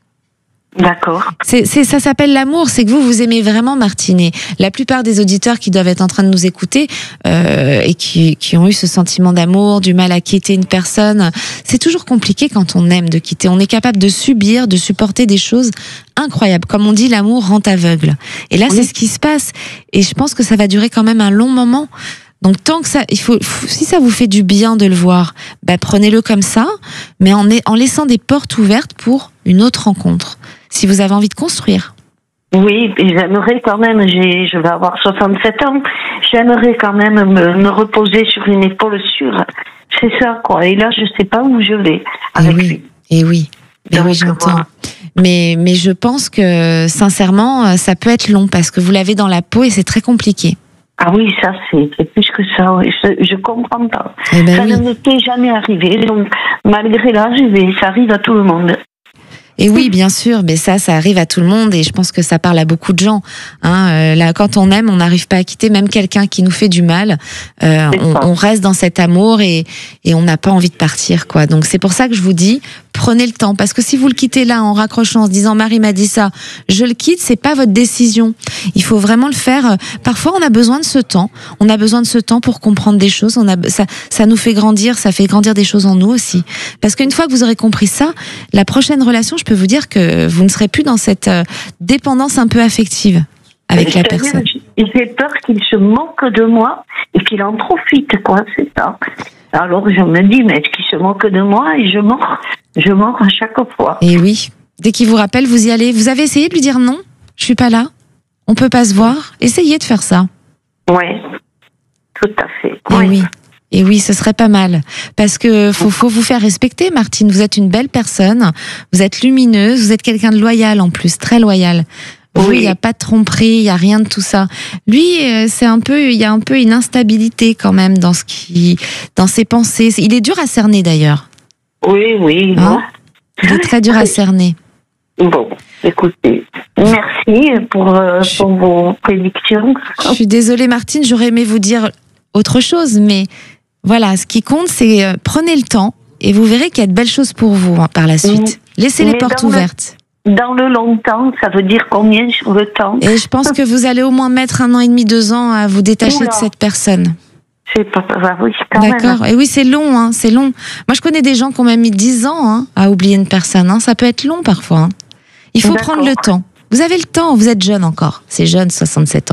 D'accord. C'est, c'est, ça s'appelle l'amour, c'est que vous, vous aimez vraiment Martine. Et la plupart des auditeurs qui doivent être en train de nous écouter euh, et qui, qui ont eu ce sentiment d'amour, du mal à quitter une personne, c'est toujours compliqué quand on aime de quitter. On est capable de subir, de supporter des choses incroyables. Comme on dit, l'amour rend aveugle. Et là, oui. c'est ce qui se passe. Et je pense que ça va durer quand même un long moment. Donc tant que ça, il faut, si ça vous fait du bien de le voir, bah prenez-le comme ça, mais en, en laissant des portes ouvertes pour une autre rencontre. Si vous avez envie de construire. Oui, et j'aimerais quand même, j'ai, je vais avoir soixante-sept ans, j'aimerais quand même me, me reposer sur une épaule sûre. C'est ça, quoi. Et là, je sais pas où je vais avec et oui, lui. Et oui, et Donc, oui, j'entends. moi... Mais, mais je pense que, sincèrement, ça peut être long parce que vous l'avez dans la peau et c'est très compliqué. Ah oui, ça, c'est, c'est plus que ça, oui. Je, je comprends pas. Eh ben ça oui. ne m'était jamais arrivé. Donc, malgré l'âge, ça arrive à tout le monde. Et oui, bien sûr, mais ça, ça arrive à tout le monde et je pense que ça parle à beaucoup de gens. Hein, euh, là, quand on aime, on n'arrive pas à quitter même quelqu'un qui nous fait du mal. Euh, on, on reste dans cet amour et, et on n'a pas envie de partir, quoi. Donc c'est pour ça que je vous dis, prenez le temps, parce que si vous le quittez là en raccrochant, en se disant Marie m'a dit ça, je le quitte, c'est pas votre décision. Il faut vraiment le faire. Parfois, on a besoin de ce temps. On a besoin de ce temps pour comprendre des choses. On a, ça, ça nous fait grandir, ça fait grandir des choses en nous aussi. Parce qu'une fois que vous aurez compris ça, la prochaine relation, je peux vous dire que vous ne serez plus dans cette euh, dépendance un peu affective avec la personne. J'ai peur qu'il se moque de moi et qu'il en profite, quoi, c'est ça. Alors je me dis, mais est-ce qu'il se moque de moi? Et je mords, je mords à chaque fois. Et oui, dès qu'il vous rappelle, vous y allez. Vous avez essayé de lui dire non, je suis pas là, on peut pas se voir. Essayez de faire ça. Ouais, tout à fait. Et oui. oui. Et oui, ce serait pas mal. Parce que faut, faut vous faire respecter, Martine. Vous êtes une belle personne. Vous êtes lumineuse. Vous êtes quelqu'un de loyal en plus, très loyal. Vous, il n'y a pas de tromperie, il n'y a rien de tout ça. Lui, c'est un peu, il y a un peu une instabilité quand même dans ce qui, dans ses pensées. Il est dur à cerner d'ailleurs. Oui, oui. Hein? Il est très dur à cerner. Bon, écoutez, merci pour, euh, pour vos prédictions. Je suis désolée, Martine, j'aurais aimé vous dire autre chose, mais voilà, ce qui compte, c'est euh, prenez le temps et vous verrez qu'il y a de belles choses pour vous hein, par la suite. Laissez les Mais portes dans ouvertes. Le, dans le longtemps, ça veut dire combien sur le temps? Et je pense que vous allez au moins mettre un an et demi, deux ans à vous détacher Oula. de cette personne. C'est pas bah oui, quand D'accord. même. Et oui, c'est long, hein, c'est long. Moi, je connais des gens qui ont même mis dix ans hein, à oublier une personne. Hein. Ça peut être long parfois. Hein. Il faut D'accord. prendre le temps. Vous avez le temps, vous êtes jeune encore. C'est jeune, soixante-sept ans.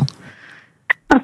D'accord ?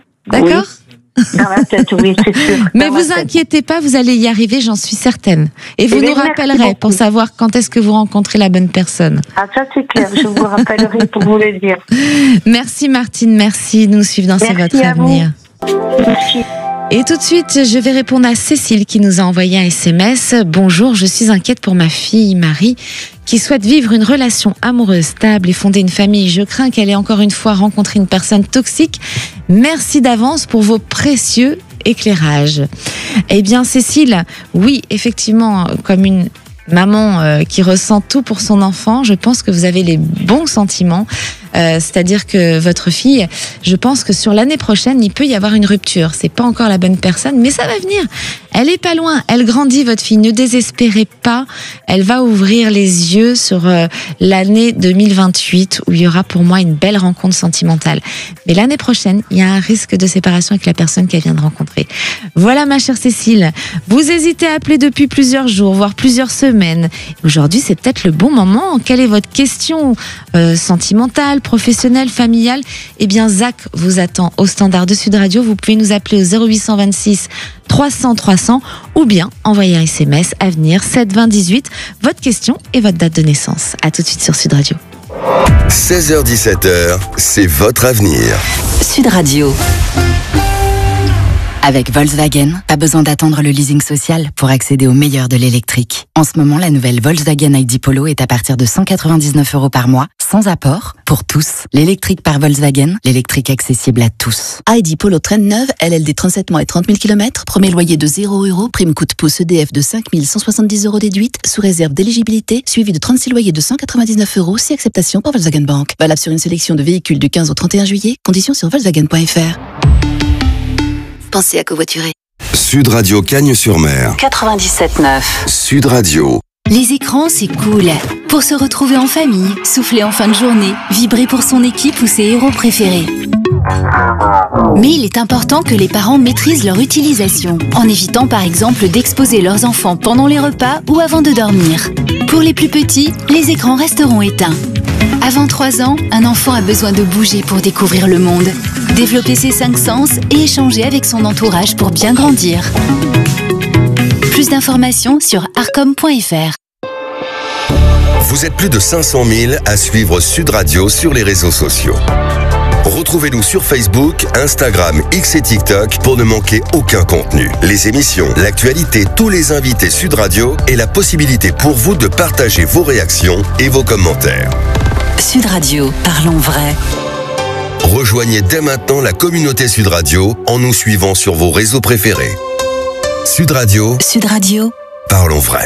Oui. Dans la tête, oui, c'est sûr. Mais vous inquiétez pas, vous allez y arriver, j'en suis certaine. Et vous Et nous rappellerez pour savoir quand est-ce que vous rencontrez la bonne personne. Ah, ça c'est clair, je vous rappellerai pour vous le dire. Merci Martine, merci de nous suivre dans C'est votre avenir. Merci. Et tout de suite, je vais répondre à Cécile qui nous a envoyé un S M S. Bonjour, je suis inquiète pour ma fille Marie qui souhaite vivre une relation amoureuse stable et fonder une famille. Je crains qu'elle ait encore une fois rencontré une personne toxique. Merci d'avance pour vos précieux éclairage. Eh bien, Cécile, oui, effectivement, comme une maman euh, qui ressent tout pour son enfant, je pense que vous avez les bons sentiments. Euh, c'est-à-dire que votre fille, je pense que sur l'année prochaine, il peut y avoir une rupture. C'est pas encore la bonne personne, mais ça va venir. Elle est pas loin. Elle grandit, votre fille. Ne désespérez pas. Elle va ouvrir les yeux sur euh, l'année deux mille vingt-huit où il y aura pour moi une belle rencontre sentimentale. Mais l'année prochaine, il y a un risque de séparation avec la personne qu'elle vient de rencontrer. Voilà, ma chère Cécile. Vous hésitez à appeler depuis plusieurs jours, voire plusieurs semaines. Aujourd'hui, c'est peut-être le bon moment. Quelle est votre question euh, sentimentale, professionnelle, familiale? Eh bien, Zach vous attend au standard de Sud Radio. Vous pouvez nous appeler au zéro huit cent vingt-six trois cents trois cents ou bien envoyer un S M S à venir sept vingt dix-huit. Votre question et votre date de naissance. À tout de suite sur Sud Radio. seize heures dix-sept heures, c'est votre avenir. Sud Radio. Avec Volkswagen, pas besoin d'attendre le leasing social pour accéder au meilleur de l'électrique. En ce moment, la nouvelle Volkswagen I D Polo est à partir de cent quatre-vingt-dix-neuf euros par mois, sans apport, pour tous. L'électrique par Volkswagen, l'électrique accessible à tous. I D Polo Trend neuve, L L D trente-sept mois et trente mille kilomètres, premier loyer de zéro euros, prime coup de pouce E D F de cinq mille cent soixante-dix euros déduite, sous réserve d'éligibilité, suivi de trente-six loyers de cent quatre-vingt-dix-neuf euros, si acceptation par Volkswagen Bank. Valable sur une sélection de véhicules du quinze au trente et un juillet, conditions sur volkswagen point f r. Pensez à covoiturer. Sud Radio Cagnes-sur-Mer. quatre-vingt-dix-sept neuf. Sud Radio. Les écrans, c'est cool. Pour se retrouver en famille, souffler en fin de journée, vibrer pour son équipe ou ses héros préférés. Mais il est important que les parents maîtrisent leur utilisation, en évitant par exemple d'exposer leurs enfants pendant les repas ou avant de dormir. Pour les plus petits, les écrans resteront éteints. Avant trois ans, un enfant a besoin de bouger pour découvrir le monde, développer ses cinq sens et échanger avec son entourage pour bien grandir. Plus d'informations sur arcom point f r. Vous êtes plus de cinq cent mille à suivre Sud Radio sur les réseaux sociaux. Retrouvez-nous sur Facebook, Instagram, X et TikTok pour ne manquer aucun contenu. Les émissions, l'actualité, tous les invités Sud Radio et la possibilité pour vous de partager vos réactions et vos commentaires. Sud Radio, parlons vrai. Rejoignez dès maintenant la communauté Sud Radio en nous suivant sur vos réseaux préférés. Sud Radio. Sud Radio. Parlons vrai.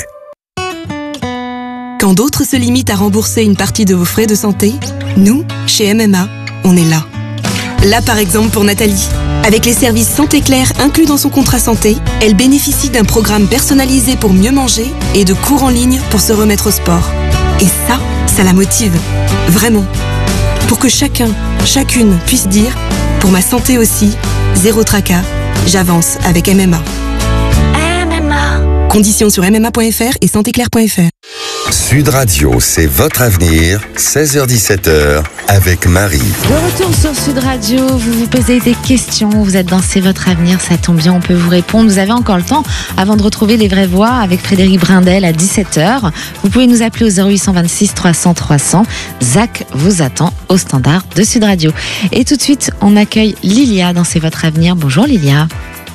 Quand d'autres se limitent à rembourser une partie de vos frais de santé, nous, chez M M A, on est là. Là, par exemple, pour Nathalie. Avec les services Santé Claire inclus dans son contrat santé, elle bénéficie d'un programme personnalisé pour mieux manger et de cours en ligne pour se remettre au sport. Et ça, ça la motive. Vraiment. Pour que chacun, chacune puisse dire « Pour ma santé aussi, zéro tracas, j'avance avec M M A ». M M A. Conditions sur m m a point f r et santé claire point f r. Sud Radio, c'est votre avenir, seize heures dix-sept heures, avec Marie. De retour sur Sud Radio, vous vous posez des questions, vous êtes dans C'est votre avenir, ça tombe bien, on peut vous répondre. Vous avez encore le temps avant de retrouver les vraies voix avec Frédéric Brindel à dix-sept heures. Vous pouvez nous appeler au zéro huit cent vingt-six trois cents trois cents. Zach vous attend au standard de Sud Radio. Et tout de suite, on accueille Lilia dans C'est votre avenir. Bonjour Lilia.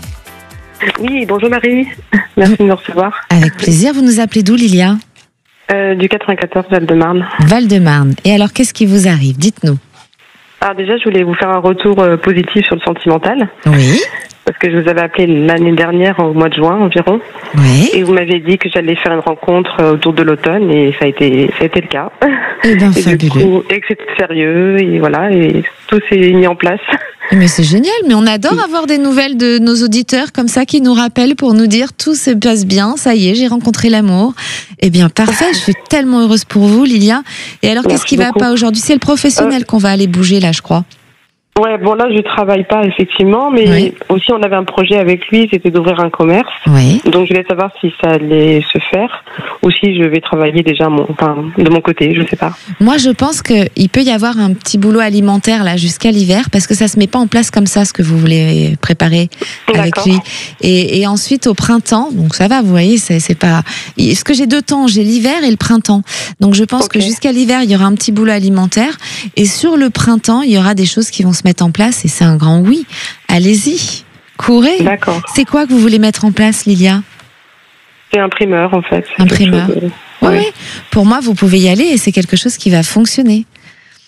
Oui, bonjour Marie. Merci de nous recevoir. Avec plaisir. Vous nous appelez d'où, Lilia ? euh, Du quatre-vingt-quatorze, Val-de-Marne. Val-de-Marne. Et alors, qu'est-ce qui vous arrive ? Dites-nous. Alors déjà, je voulais vous faire un retour euh, positif sur le sentimental. Oui. Parce que je vous avais appelé l'année dernière, au mois de juin environ. Oui. Et vous m'avez dit que j'allais faire une rencontre euh, autour de l'automne, et ça a été, ça a été le cas. Eh bien, et fabuleux. du coup, et que c'était sérieux, et voilà, et tout s'est mis en place. Mais c'est génial, mais on adore avoir des nouvelles de nos auditeurs comme ça qui nous rappellent pour nous dire tout se passe bien, ça y est, j'ai rencontré l'amour. Eh bien, parfait, je suis tellement heureuse pour vous, Lilia. Et alors, qu'est-ce qui va pas aujourd'hui ? C'est le professionnel euh... qu'on va aller bouger là, je crois. Ouais, bon là je travaille pas effectivement, mais oui. Aussi on avait un projet avec lui, c'était d'ouvrir un commerce. Oui. Donc je voulais savoir si ça allait se faire ou si je vais travailler déjà mon, enfin, de mon côté, je sais pas. Moi je pense que il peut y avoir un petit boulot alimentaire là jusqu'à l'hiver parce que ça se met pas en place comme ça ce que vous voulez préparer avec D'accord. lui. Et, et ensuite au printemps, donc ça va, vous voyez, c'est, c'est pas. Est-ce que j'ai deux temps ? J'ai l'hiver et le printemps. Donc je pense okay. que jusqu'à l'hiver il y aura un petit boulot alimentaire et sur le printemps il y aura des choses qui vont se mettre en place et c'est un grand oui. Allez-y, courez. D'accord. C'est quoi que vous voulez mettre en place, Lilia ? C'est un primeur en fait. Un primeur. De... Oui, oui. Pour moi, vous pouvez y aller et c'est quelque chose qui va fonctionner.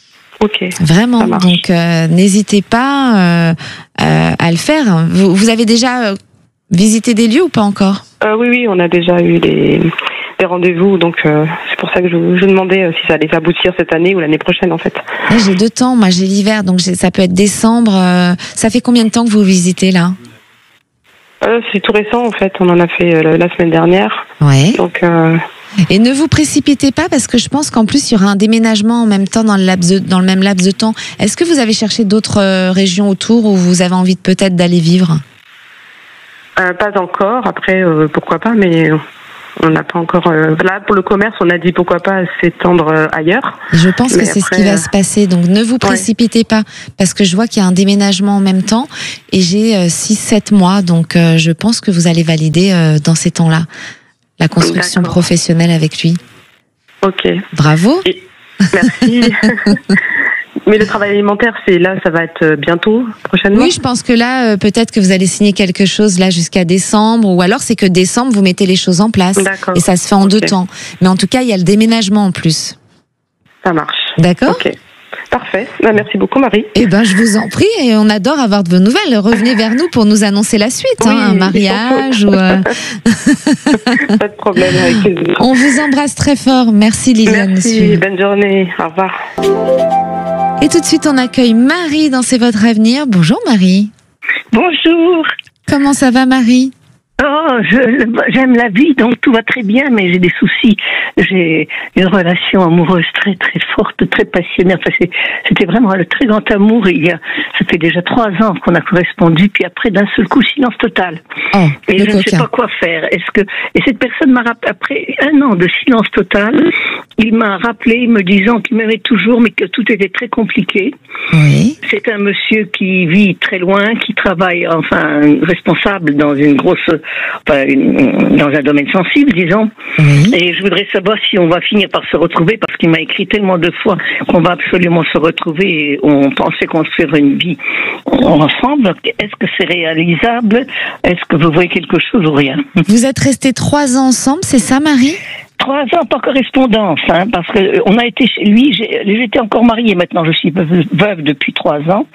Ok. Vraiment. Donc, euh, n'hésitez pas euh, euh, à le faire. Vous, vous avez déjà euh, visité des lieux ou pas encore? euh, Oui, oui, on a déjà eu des, des rendez-vous. Donc, euh, c'est pour ça que je vous, je vous demandais euh, si ça allait aboutir cette année ou l'année prochaine, en fait. Là, j'ai deux temps. Moi, j'ai l'hiver, donc j'ai, ça peut être décembre. Euh, ça fait combien de temps que vous visitez là? euh, C'est tout récent, en fait. On en a fait euh, la semaine dernière. Ouais. Donc... Euh, Et ne vous précipitez pas parce que je pense qu'en plus il y aura un déménagement en même temps dans le, laps de, dans le même laps de temps. Est-ce que vous avez cherché d'autres euh, régions autour où vous avez envie de, peut-être d'aller vivre? euh, Pas encore. Après, euh, pourquoi pas, mais on n'a pas encore... Euh, là, pour le commerce, on a dit pourquoi pas s'étendre euh, ailleurs. Je pense mais que c'est après, ce qui va euh... se passer. Donc ne vous précipitez ouais. pas parce que je vois qu'il y a un déménagement en même temps et j'ai euh, six sept mois. Donc euh, je pense que vous allez valider euh, dans ces temps-là la construction D'accord. professionnelle avec lui. Ok. Bravo. Et, merci. Mais le travail alimentaire, c'est là, ça va être bientôt, prochainement? Oui, je pense que là, euh, peut-être que vous allez signer quelque chose là jusqu'à décembre, ou alors c'est que décembre, vous mettez les choses en place. D'accord. Et ça se fait en okay. deux temps. Mais en tout cas, il y a le déménagement en plus. Ça marche. D'accord. Ok. Parfait. Ben, merci beaucoup, Marie. Eh ben, je vous en prie, et on adore avoir de vos nouvelles. Revenez vers nous pour nous annoncer la suite, oui, hein, un mariage ou. Euh... Pas de problème avec plaisir. On vous embrasse très fort. Merci, Liliane. Merci. Monsieur. Bonne journée. Au revoir. Et tout de suite, on accueille Marie dans C'est votre avenir. Bonjour, Marie. Bonjour. Comment ça va, Marie? Oh, je, j'aime la vie, donc tout va très bien, mais j'ai des soucis. J'ai une relation amoureuse très très forte, très passionnée. Enfin, c'est, c'était vraiment le très grand amour. Il y a, ça fait déjà trois ans qu'on a correspondu, puis après d'un seul coup silence total. Oh, et je ne sais pas quoi faire. Est-ce que et cette personne m'a rappelé après un an de silence total, il m'a rappelé me disant qu'il m'aimait toujours, mais que tout était très compliqué. Oui. C'est un monsieur qui vit très loin, qui travaille, enfin responsable dans une grosse Enfin, dans un domaine sensible, disons. Oui. Et je voudrais savoir si on va finir par se retrouver, parce qu'il m'a écrit tellement de fois qu'on va absolument se retrouver et on pensait construire une vie ensemble. Est-ce que c'est réalisable? Est-ce que vous voyez quelque chose ou rien? Vous êtes restés trois ans ensemble, c'est ça, Marie? Trois ans par correspondance, hein, parce que on a été chez lui. J'ai, j'étais encore mariée. Maintenant, je suis veuve, veuve depuis trois ans.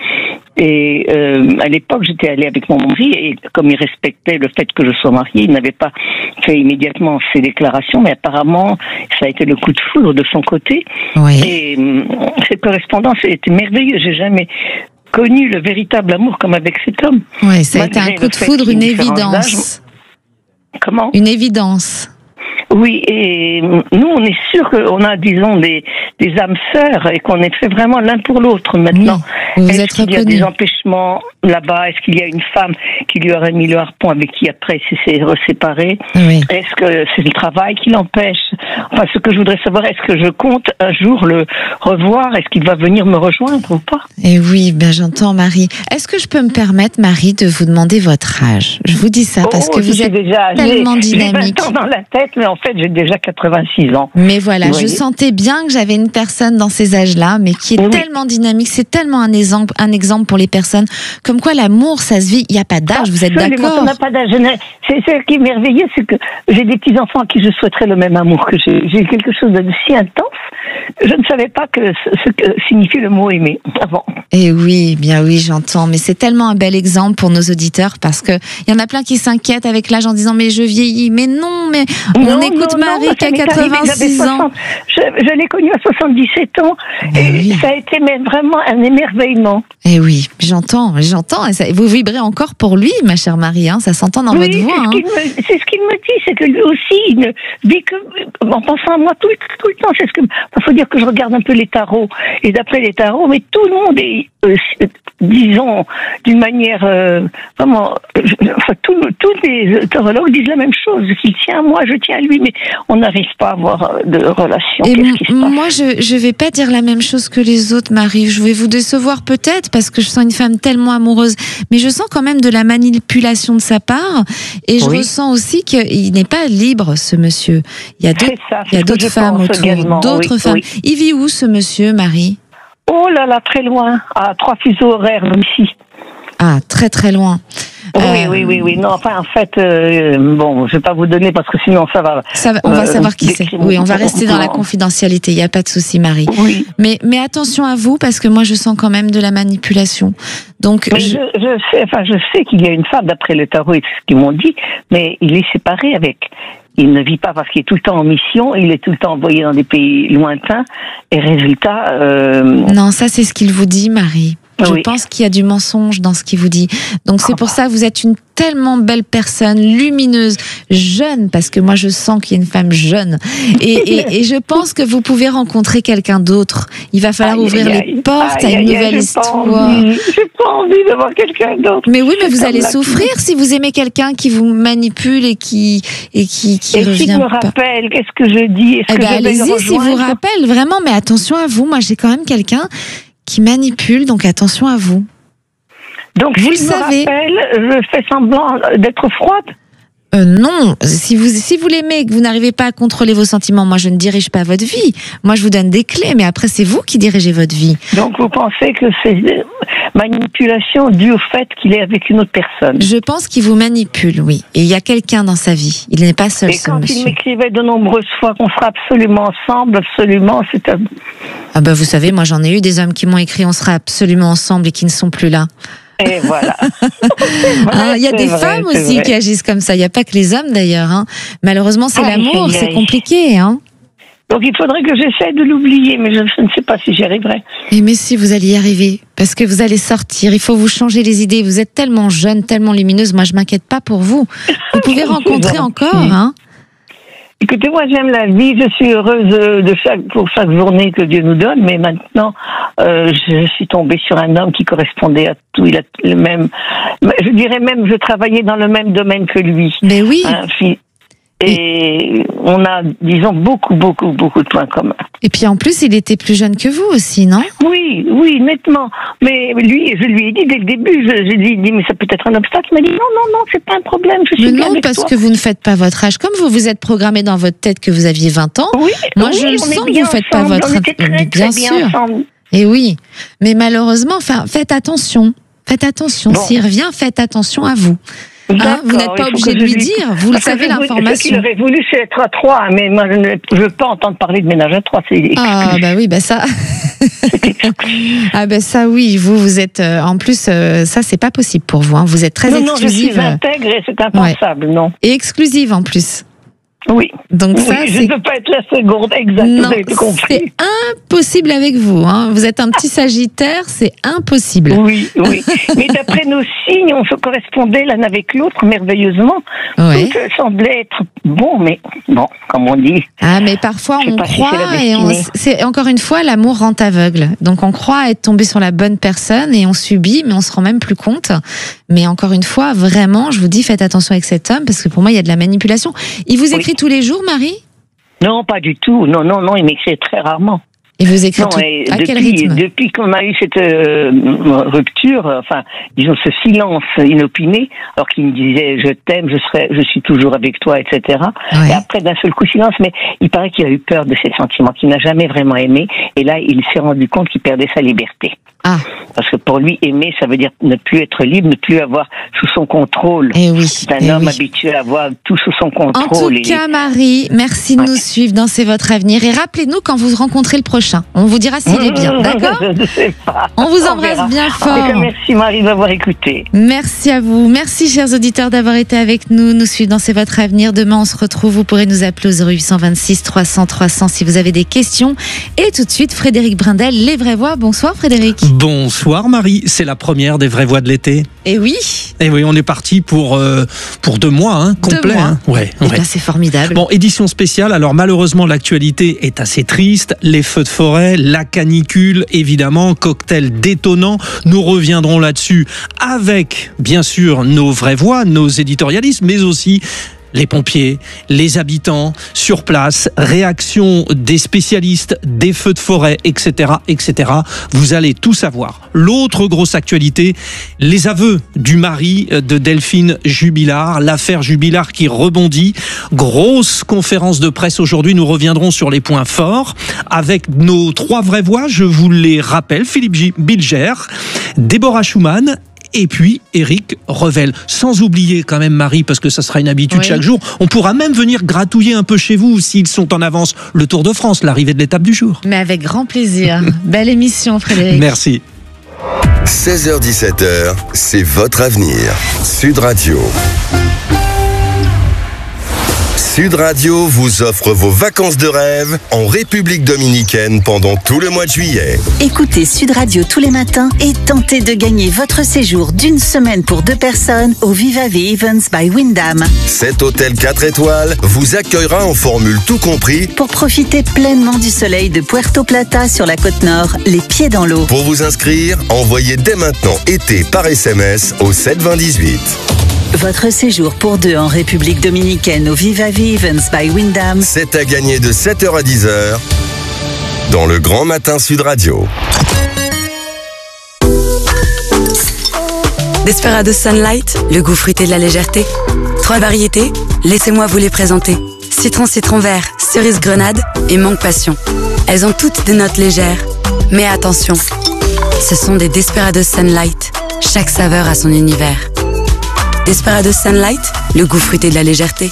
Et euh, à l'époque, j'étais allée avec mon mari, et comme il respectait le fait que je sois mariée, il n'avait pas fait immédiatement ses déclarations, mais apparemment, ça a été le coup de foudre de son côté. Oui. Et euh, cette correspondance était merveilleuse. J'ai jamais connu le véritable amour comme avec cet homme. Oui, ça a été un coup de foudre, une évidence. Comment? Une évidence. Oui, et nous, on est sûr qu'on a, disons, des, des âmes sœurs et qu'on est fait vraiment l'un pour l'autre maintenant. Oui, vous Est-ce êtes qu'il y a reconnu. des empêchements là-bas? Est-ce qu'il y a une femme qui lui aurait mis le harpon avec qui après il s'est reséparé? Oui. Est-ce que c'est le travail qui l'empêche? Enfin, ce que je voudrais savoir, est-ce que je compte un jour le revoir? Est-ce qu'il va venir me rejoindre ou pas? Eh oui, ben j'entends, Marie. Est-ce que je peux me permettre, Marie, de vous demander votre âge? Je vous dis ça parce oh, que vous êtes déjà, tellement j'ai, dynamique. J'ai vingt ans dans la tête, mais en fait, j'ai déjà quatre-vingt-six ans. Mais voilà, Vous je voyez? sentais bien que j'avais une personne dans ces âges-là, mais qui est Oui. tellement dynamique. C'est tellement un exemple, un exemple pour les personnes. Comme quoi, l'amour, ça se vit. Il n'y a pas d'âge. Vous êtes Absolument, d'accord? on n'a pas d'âge. C'est ce qui est merveilleux, c'est que j'ai des petits-enfants à qui je souhaiterais le même amour que j'ai. J'ai quelque chose de si intense. Je ne savais pas que ce, ce que signifie le mot aimer avant. Eh oui, bien oui, j'entends. Mais c'est tellement un bel exemple pour nos auditeurs parce que il y en a plein qui s'inquiètent avec l'âge en disant mais je vieillis. Mais non, mais on non, écoute non, Marie non, qui a quatre-vingt-six ans. Je, je l'ai connue à soixante-dix-sept ans. Eh et oui. ça a été mais vraiment un émerveillement. Eh oui, j'entends, j'entends. Et ça, vous vibrez encore pour lui, ma chère Marie. Hein, ça s'entend dans oui, votre voix. C'est, hein. ce qu'il me, c'est ce qu'il me dit, c'est que lui aussi, il ne vit que en pensant à moi tout, tout le temps. C'est ce que, il faut dire que je regarde un peu les tarots. Et d'après les tarots, mais tout le monde est, euh, disons, d'une manière euh, vraiment, je, enfin, tous les tarologues disent la même chose. Qu'il tient à moi, je tiens à lui, mais on n'arrive pas à avoir de relation. Et Qu'est-ce m- qui se passe? moi, je je vais pas dire la même chose que les autres, Marie. Je vais vous décevoir peut-être parce que je sens une femme tellement amoureuse, mais je sens quand même de la manipulation de sa part, et je Oui. ressens aussi qu'il n'est pas libre, ce monsieur. Il y a d'autres, C'est ça, c'est il y a ce que d'autres je femmes pense autour, également, d'autres oui, femmes. oui. Il vit où, ce monsieur, Marie? Oh là là, très loin, à trois fuseaux horaires, même ici. Ah, très très loin. Oui, euh, oui, oui, oui. Non, enfin, en fait, euh, bon, je vais pas vous donner parce que sinon ça va. Ça va on va euh, savoir qui c'est. Oui, on va rester dans la confidentialité. Il n'y a pas de souci, Marie. Oui. Mais, mais attention à vous parce que moi, je sens quand même de la manipulation. Donc, mais je... Je, je sais, enfin, je sais qu'il y a une femme d'après le tarot et ce qu'ils m'ont dit, mais il est séparé avec. Il ne vit pas parce qu'il est tout le temps en mission, il est tout le temps envoyé dans des pays lointains, et résultat... Euh... Non, ça c'est ce qu'il vous dit, Marie. Je oui. pense qu'il y a du mensonge dans ce qu'il vous dit. Donc c'est pour ça que vous êtes une tellement belle personne, lumineuse, jeune, parce que moi je sens qu'il y a une femme jeune. Et, et, et je pense que vous pouvez rencontrer quelqu'un d'autre. Il va falloir aïe, ouvrir aïe, les portes aïe, à une aïe, nouvelle histoire. J'ai pas envie d'avoir quelqu'un d'autre. Mais oui, mais vous allez souffrir si vous aimez quelqu'un qui vous manipule et qui et qui, qui et revient. Et si je me rappelle, qu'est-ce que je dis? Est-ce eh que ben, allez-y si vous rappelle, vraiment, mais attention à vous. Moi j'ai quand même quelqu'un qui manipule, donc attention à vous. Donc, vous si le je savez. Me rappelle, je fais semblant d'être froide. Euh, non, si vous si vous l'aimez et que vous n'arrivez pas à contrôler vos sentiments, moi je ne dirige pas votre vie. Moi je vous donne des clés, mais après c'est vous qui dirigez votre vie. Donc vous pensez que c'est manipulation due au fait qu'il est avec une autre personne? Je pense qu'il vous manipule, oui. Et il y a quelqu'un dans sa vie. Il n'est pas seul, et ce quand monsieur. Il m'écrivait de nombreuses fois qu'on sera absolument ensemble, absolument, c'est un... Ah bah vous savez, moi j'en ai eu des hommes qui m'ont écrit on sera absolument ensemble et qui ne sont plus là. Et voilà. Il y a des vrai, femmes aussi vrai. qui agissent comme ça. Il n'y a pas que les hommes d'ailleurs. Hein. Malheureusement, c'est ah, l'amour, c'est compliqué. Hein. Donc il faudrait que j'essaie de l'oublier, mais je, je ne sais pas si j'y arriverai. Et mais si vous allez y arriver, parce que vous allez sortir, il faut vous changer les idées. Vous êtes tellement jeune, tellement lumineuse. Moi, je m'inquiète pas pour vous. Vous pouvez rencontrer encore. Hein. Écoutez, moi j'aime la vie, je suis heureuse de chaque, pour chaque journée que Dieu nous donne, mais maintenant euh, je suis tombée sur un homme qui correspondait à tout, il a le même, je dirais même, je travaillais dans le même domaine que lui. Mais oui. Hein, et on a, disons, beaucoup, beaucoup, beaucoup de points communs. Et puis en plus, il était plus jeune que vous aussi, non? Oui, oui, nettement. Mais lui, je lui ai dit dès le début, je, je lui ai dit, mais ça peut être un obstacle. Il m'a dit, non, non, non, c'est pas un problème, je suis mais bien non, avec parce toi. que vous ne faites pas votre âge. Comme vous vous êtes programmé dans votre tête que vous aviez vingt ans, oui, moi oui, je le sens que vous ne faites ensemble, pas votre âge. Très, bien très bien sûr. Ensemble. Et oui, mais malheureusement, enfin, faites attention. Faites attention. Bon. S'il revient, faites attention à vous. Hein, vous n'êtes pas obligé de lui dire, vous le savez l'information. Ce qu'il aurait voulu, c'est être à trois, mais moi je ne veux pas entendre parler de ménage à trois. C'est ah bah oui, bah ça. ah bah ça oui, vous vous êtes euh, en plus euh, ça c'est pas possible pour vous. Hein. Vous êtes très non, exclusive. Non, je suis intègre et c'est impensable, ouais. Non. Et exclusive en plus. Oui. Donc oui, ça, je ne peux pas être la seconde, exactement. Non, c'est impossible avec vous. Hein. Vous êtes un petit Sagittaire, c'est impossible. Oui, oui. Mais d'après nos signes, on se correspondait l'un avec l'autre merveilleusement. Ouais. Tout semblait être bon, mais bon, comme on dit. Ah, mais parfois on croit si et on, c'est encore une fois l'amour rend aveugle. Donc on croit être tombé sur la bonne personne et on subit, mais on se rend même plus compte. Mais encore une fois, vraiment, je vous dis, faites attention avec cet homme parce que pour moi, il y a de la manipulation. Il vous écrit oui. tous les jours, Marie? Non, pas du tout. Non, non, non, il m'écrit très rarement. Il vous écrit non, tout... à depuis, quel rythme? Depuis qu'on a eu cette euh, rupture, enfin, disons ce silence inopiné, alors qu'il me disait je t'aime, je serai, je suis toujours avec toi, et cetera. Ouais. Et après d'un seul coup silence, mais il paraît qu'il a eu peur de ses sentiments, qu'il n'a jamais vraiment aimé, et là il s'est rendu compte qu'il perdait sa liberté. Ah. Parce que pour lui, aimer, ça veut dire ne plus être libre, ne plus avoir sous son contrôle. Et oui, c'est un et homme oui. habitué à avoir tout sous son contrôle. En tout cas, et... Marie, merci de ouais. nous suivre dans C'est votre avenir. Et rappelez-nous quand vous rencontrez le prochain. On vous dira s'il est bien, d'accord? Je ne sais pas. On vous On embrasse verra. bien fort. En tout cas, merci Marie d'avoir écouté. Merci à vous. Merci, chers auditeurs, d'avoir été avec nous. Nous suivre dans C'est votre avenir. Demain, on se retrouve. Vous pourrez nous appeler au zéro huit deux six trois cents trois cents si vous avez des questions. Et tout de suite, Frédéric Brindel, Les Vraies Voix. Bonsoir, Frédéric. Bonsoir, Marie, c'est la première des Vraies Voix de l'été. Et oui. Et oui, on est parti pour euh, pour deux mois, hein, complet. Deux mois. Hein. Ouais. Et ouais. bien, c'est formidable. Bon, édition spéciale. Alors malheureusement, l'actualité est assez triste. Les feux de forêt, la canicule, évidemment, cocktail détonnant. Nous reviendrons là-dessus avec, bien sûr, nos vraies voix, nos éditorialistes, mais aussi les pompiers, les habitants sur place, réaction des spécialistes des feux de forêt, et cetera, et cetera. Vous allez tout savoir. L'autre grosse actualité, les aveux du mari de Delphine Jubilard, l'affaire Jubilard qui rebondit. Grosse conférence de presse aujourd'hui. Nous reviendrons sur les points forts avec nos trois vraies voix. Je vous les rappelle, Philippe Bilger, Déborah Schumann et puis Eric Revel. Sans oublier quand même Marie, parce que ça sera une habitude oui. chaque jour, on pourra même venir gratouiller un peu chez vous s'ils sont en avance. Le Tour de France, l'arrivée de l'étape du jour. Mais avec grand plaisir. Belle émission, Frédéric. Merci. seize heures dix-sept heures, c'est votre avenir. Sud Radio. Sud Radio vous offre vos vacances de rêve en République Dominicaine pendant tout le mois de juillet. Écoutez Sud Radio tous les matins et tentez de gagner votre séjour d'une semaine pour deux personnes au Viva the Events by Wyndham. Cet hôtel quatre étoiles vous accueillera en formule tout compris pour profiter pleinement du soleil de Puerto Plata sur la côte nord, les pieds dans l'eau. Pour vous inscrire, envoyez dès maintenant été par S M S au sept vingt dix-huit. Votre séjour pour deux en République Dominicaine au Viva the Events by Wyndham. C'est à gagner de sept heures à dix heures dans le Grand Matin Sud Radio. Desperados Sunlight, le goût fruité de la légèreté. Trois variétés, laissez-moi vous les présenter. Citron citron vert, cerise grenade et mangue passion. Elles ont toutes des notes légères. Mais attention, ce sont des Desperados Sunlight. Chaque saveur a son univers. Desperados Sunlight, le goût fruité de la légèreté.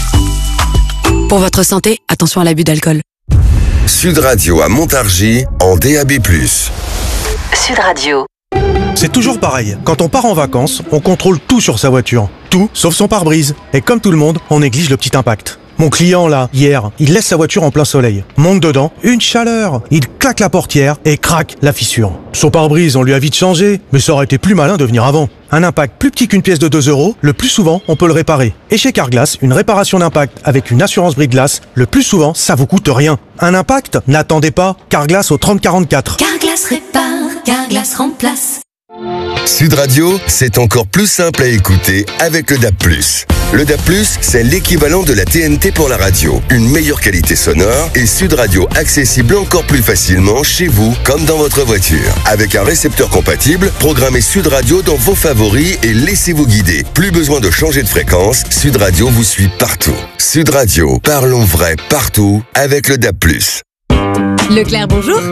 Pour votre santé, attention à l'abus d'alcool. Sud Radio à Montargis en D A B plus. Sud Radio. C'est toujours pareil. Quand on part en vacances, on contrôle tout sur sa voiture. Tout, sauf son pare-brise. Et comme tout le monde, on néglige le petit impact. Mon client, là, hier, il laisse sa voiture en plein soleil. Monte dedans, une chaleur. Il claque la portière et craque la fissure. Son pare-brise, on lui a vite changé, mais ça aurait été plus malin de venir avant. Un impact plus petit qu'une pièce de deux euros, le plus souvent, on peut le réparer. Et chez Carglass, une réparation d'impact avec une assurance brise-glace, le plus souvent, ça vous coûte rien. Un impact? N'attendez pas. Carglass au trente quarante-quatre. Carglass répare, Carglass remplace. Sud Radio, c'est encore plus simple à écouter avec le D A B plus. Le D A B plus, c'est l'équivalent de la T N T pour la radio. Une meilleure qualité sonore et Sud Radio accessible encore plus facilement chez vous comme dans votre voiture. Avec un récepteur compatible, programmez Sud Radio dans vos favoris et laissez-vous guider. Plus besoin de changer de fréquence, Sud Radio vous suit partout. Sud Radio, parlons vrai partout avec le D A B plus. Leclerc, bonjour.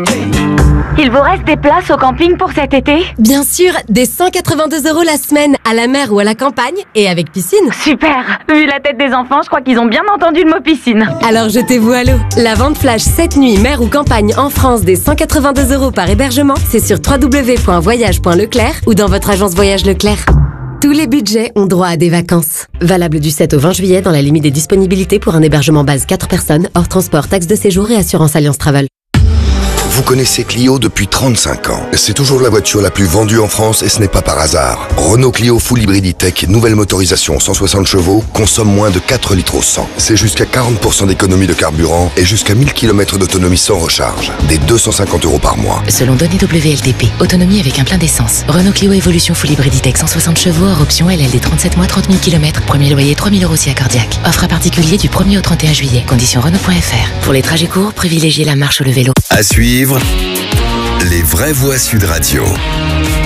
Il vous reste des places au camping pour cet été? Bien sûr, des cent quatre-vingt-deux euros la semaine, à la mer ou à la campagne, et avec piscine. Super. Vu la tête des enfants, je crois qu'ils ont bien entendu le mot piscine. Alors jetez-vous à l'eau. La vente flash cette nuit, mer ou campagne en France des cent quatre-vingt-deux euros par hébergement, c'est sur w w w point voyage point leclerc ou dans votre agence Voyage Leclerc. Tous les budgets ont droit à des vacances. Valable du sept au vingt juillet dans la limite des disponibilités pour un hébergement base quatre personnes, hors transport, taxe de séjour et assurance Alliance Travel. Vous connaissez Clio depuis trente-cinq ans. C'est toujours la voiture la plus vendue en France et ce n'est pas par hasard. Renault Clio Full Hybrid E-Tech, nouvelle motorisation cent soixante chevaux, consomme moins de quatre litres au cent. C'est jusqu'à quarante pour cent d'économie de carburant et jusqu'à mille kilomètres d'autonomie sans recharge. Des deux cent cinquante euros par mois. Selon données W L T P, autonomie avec un plein d'essence. Renault Clio Evolution Full Hybrid E-Tech cent soixante chevaux, hors option L L D trente-sept mois, trente mille kilomètres. Premier loyer trois mille euros si accordiaque. Offre à particulier du premier au trente et un juillet. Conditions Renault point F R. Pour les trajets courts, privilégiez la marche ou le vélo. À suivre, les vraies voix Sud Radio.